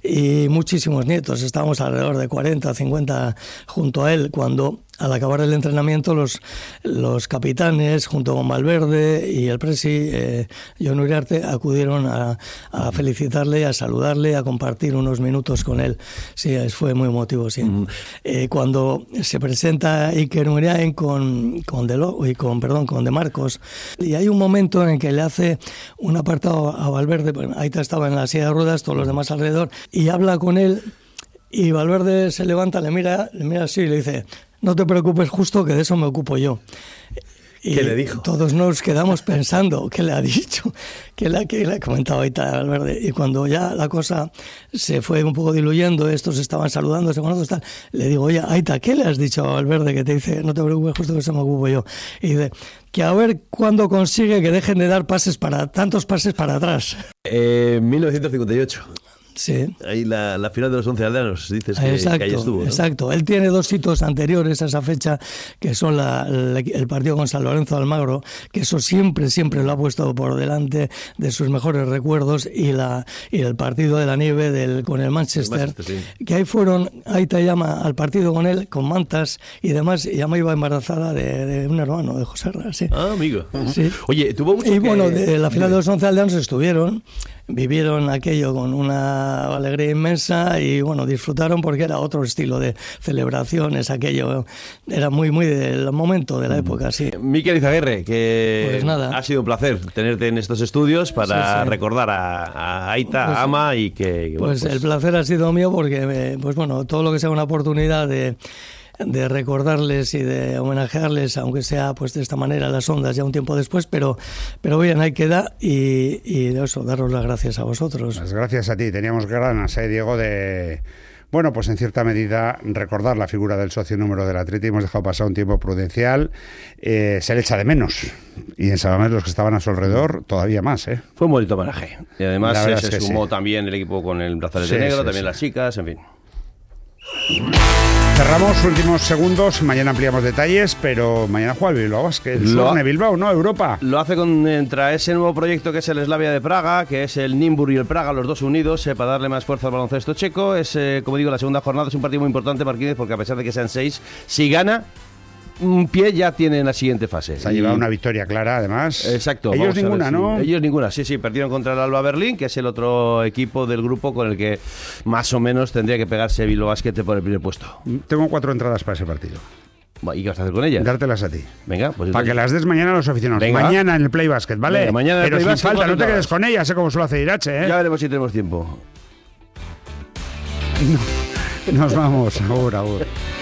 y muchísimos nietos. Estábamos alrededor de cuarenta, cincuenta junto a él cuando... Al acabar el entrenamiento, los, los capitanes, junto con Valverde y el presi, eh, Jon Uriarte, acudieron a, a felicitarle, a saludarle, a compartir unos minutos con él. Sí, fue muy emotivo, sí. Mm. Eh, cuando se presenta Iker Muniain con, con, de Lo, y con, perdón, con De Marcos, y hay un momento en que le hace un apartado a Valverde, bueno, Aita estaba en la silla de ruedas, todos los demás alrededor, y habla con él, y Valverde se levanta, le mira, le mira así y le dice... No te preocupes, justo que de eso me ocupo yo. Y ¿qué le dijo? Todos nos quedamos pensando qué le ha dicho, qué le, qué le ha comentado Aita Valverde. Y cuando ya la cosa se fue un poco diluyendo, estos estaban saludándose con otros, tal, le digo, oye, Aita, ¿qué le has dicho a Valverde que te dice, no te preocupes, justo que eso me ocupo yo? Y dice, que a ver cuándo consigue que dejen de dar pases para tantos pases para atrás. Eh, mil novecientos cincuenta y ocho. Sí. Ahí la, la final de los once aldeanos, dices que, exacto, que ahí estuvo, ¿no? Exacto. Él tiene dos hitos anteriores a esa fecha, que son la, la, el partido con San Lorenzo de Almagro, que eso siempre, siempre lo ha puesto por delante de sus mejores recuerdos, y la y el partido de la nieve del, con el Manchester, el Manchester sí. Que ahí fueron, Aita llama al partido con él, con mantas y demás, y Ama iba embarazada de, de un hermano, de José Ra, sí. Ah, amigo. Sí. Oye, tuvo mucho Y que... bueno, de la final de los once aldeanos estuvieron... Vivieron aquello con una alegría inmensa y bueno, disfrutaron porque era otro estilo de celebraciones, aquello era muy muy del momento de la época, sí. Mikel Izaguirre, que pues nada. Ha sido un placer tenerte en estos estudios para sí, sí. recordar a, a Aita, pues, a Ama y que... Pues, bueno, pues el placer ha sido mío porque pues bueno, todo lo que sea una oportunidad de... de recordarles y de homenajearles, aunque sea pues de esta manera las ondas ya un tiempo después, pero pero bien, ahí queda y, y de eso, daros las gracias a vosotros. Las gracias a ti, teníamos ganas, ¿eh, Diego, de... Bueno, pues en cierta medida recordar la figura del socio número del Atleti. Hemos dejado pasar un tiempo prudencial, eh, se le echa de menos, y en Sabamés los que estaban a su alrededor todavía más, ¿eh? Fue un bonito homenaje, y además se, se sumó sí. también el equipo con el brazalete sí, negro, sí, también sí. las chicas, en fin. Cerramos últimos segundos, mañana ampliamos detalles, pero mañana juega el Bilbao Basket, el Zorne Bilbao, ¿no? Europa. Lo hace contra ese nuevo proyecto que es el Slavia de Praga, que es el Nimbur y el Praga, los dos unidos, eh, para darle más fuerza al baloncesto checo. Es, eh, como digo, la segunda jornada, es un partido muy importante, Marquínez, porque a pesar de que sean seis, si gana, un pie ya tiene en la siguiente fase. Se ha y... llevado una victoria clara, además. Exacto. Ellos ninguna, si... ¿no? Ellos ninguna, sí, sí. Perdieron contra el Alba Berlín, que es el otro equipo del grupo con el que más o menos tendría que pegarse Bilbao Basket por el primer puesto. Tengo cuatro entradas para ese partido. ¿Y qué vas a hacer con ellas? Dártelas a ti. Venga, pues para que las des mañana a los aficionados. Venga. Mañana en el Play Basket, ¿vale? Venga, mañana en el Pero Play sin Basket, falta, no te quedes con ellas, ¿eh? Como suele hacer Irache, ¿eh? Ya veremos si tenemos tiempo. No. Nos vamos, ahora, ahora.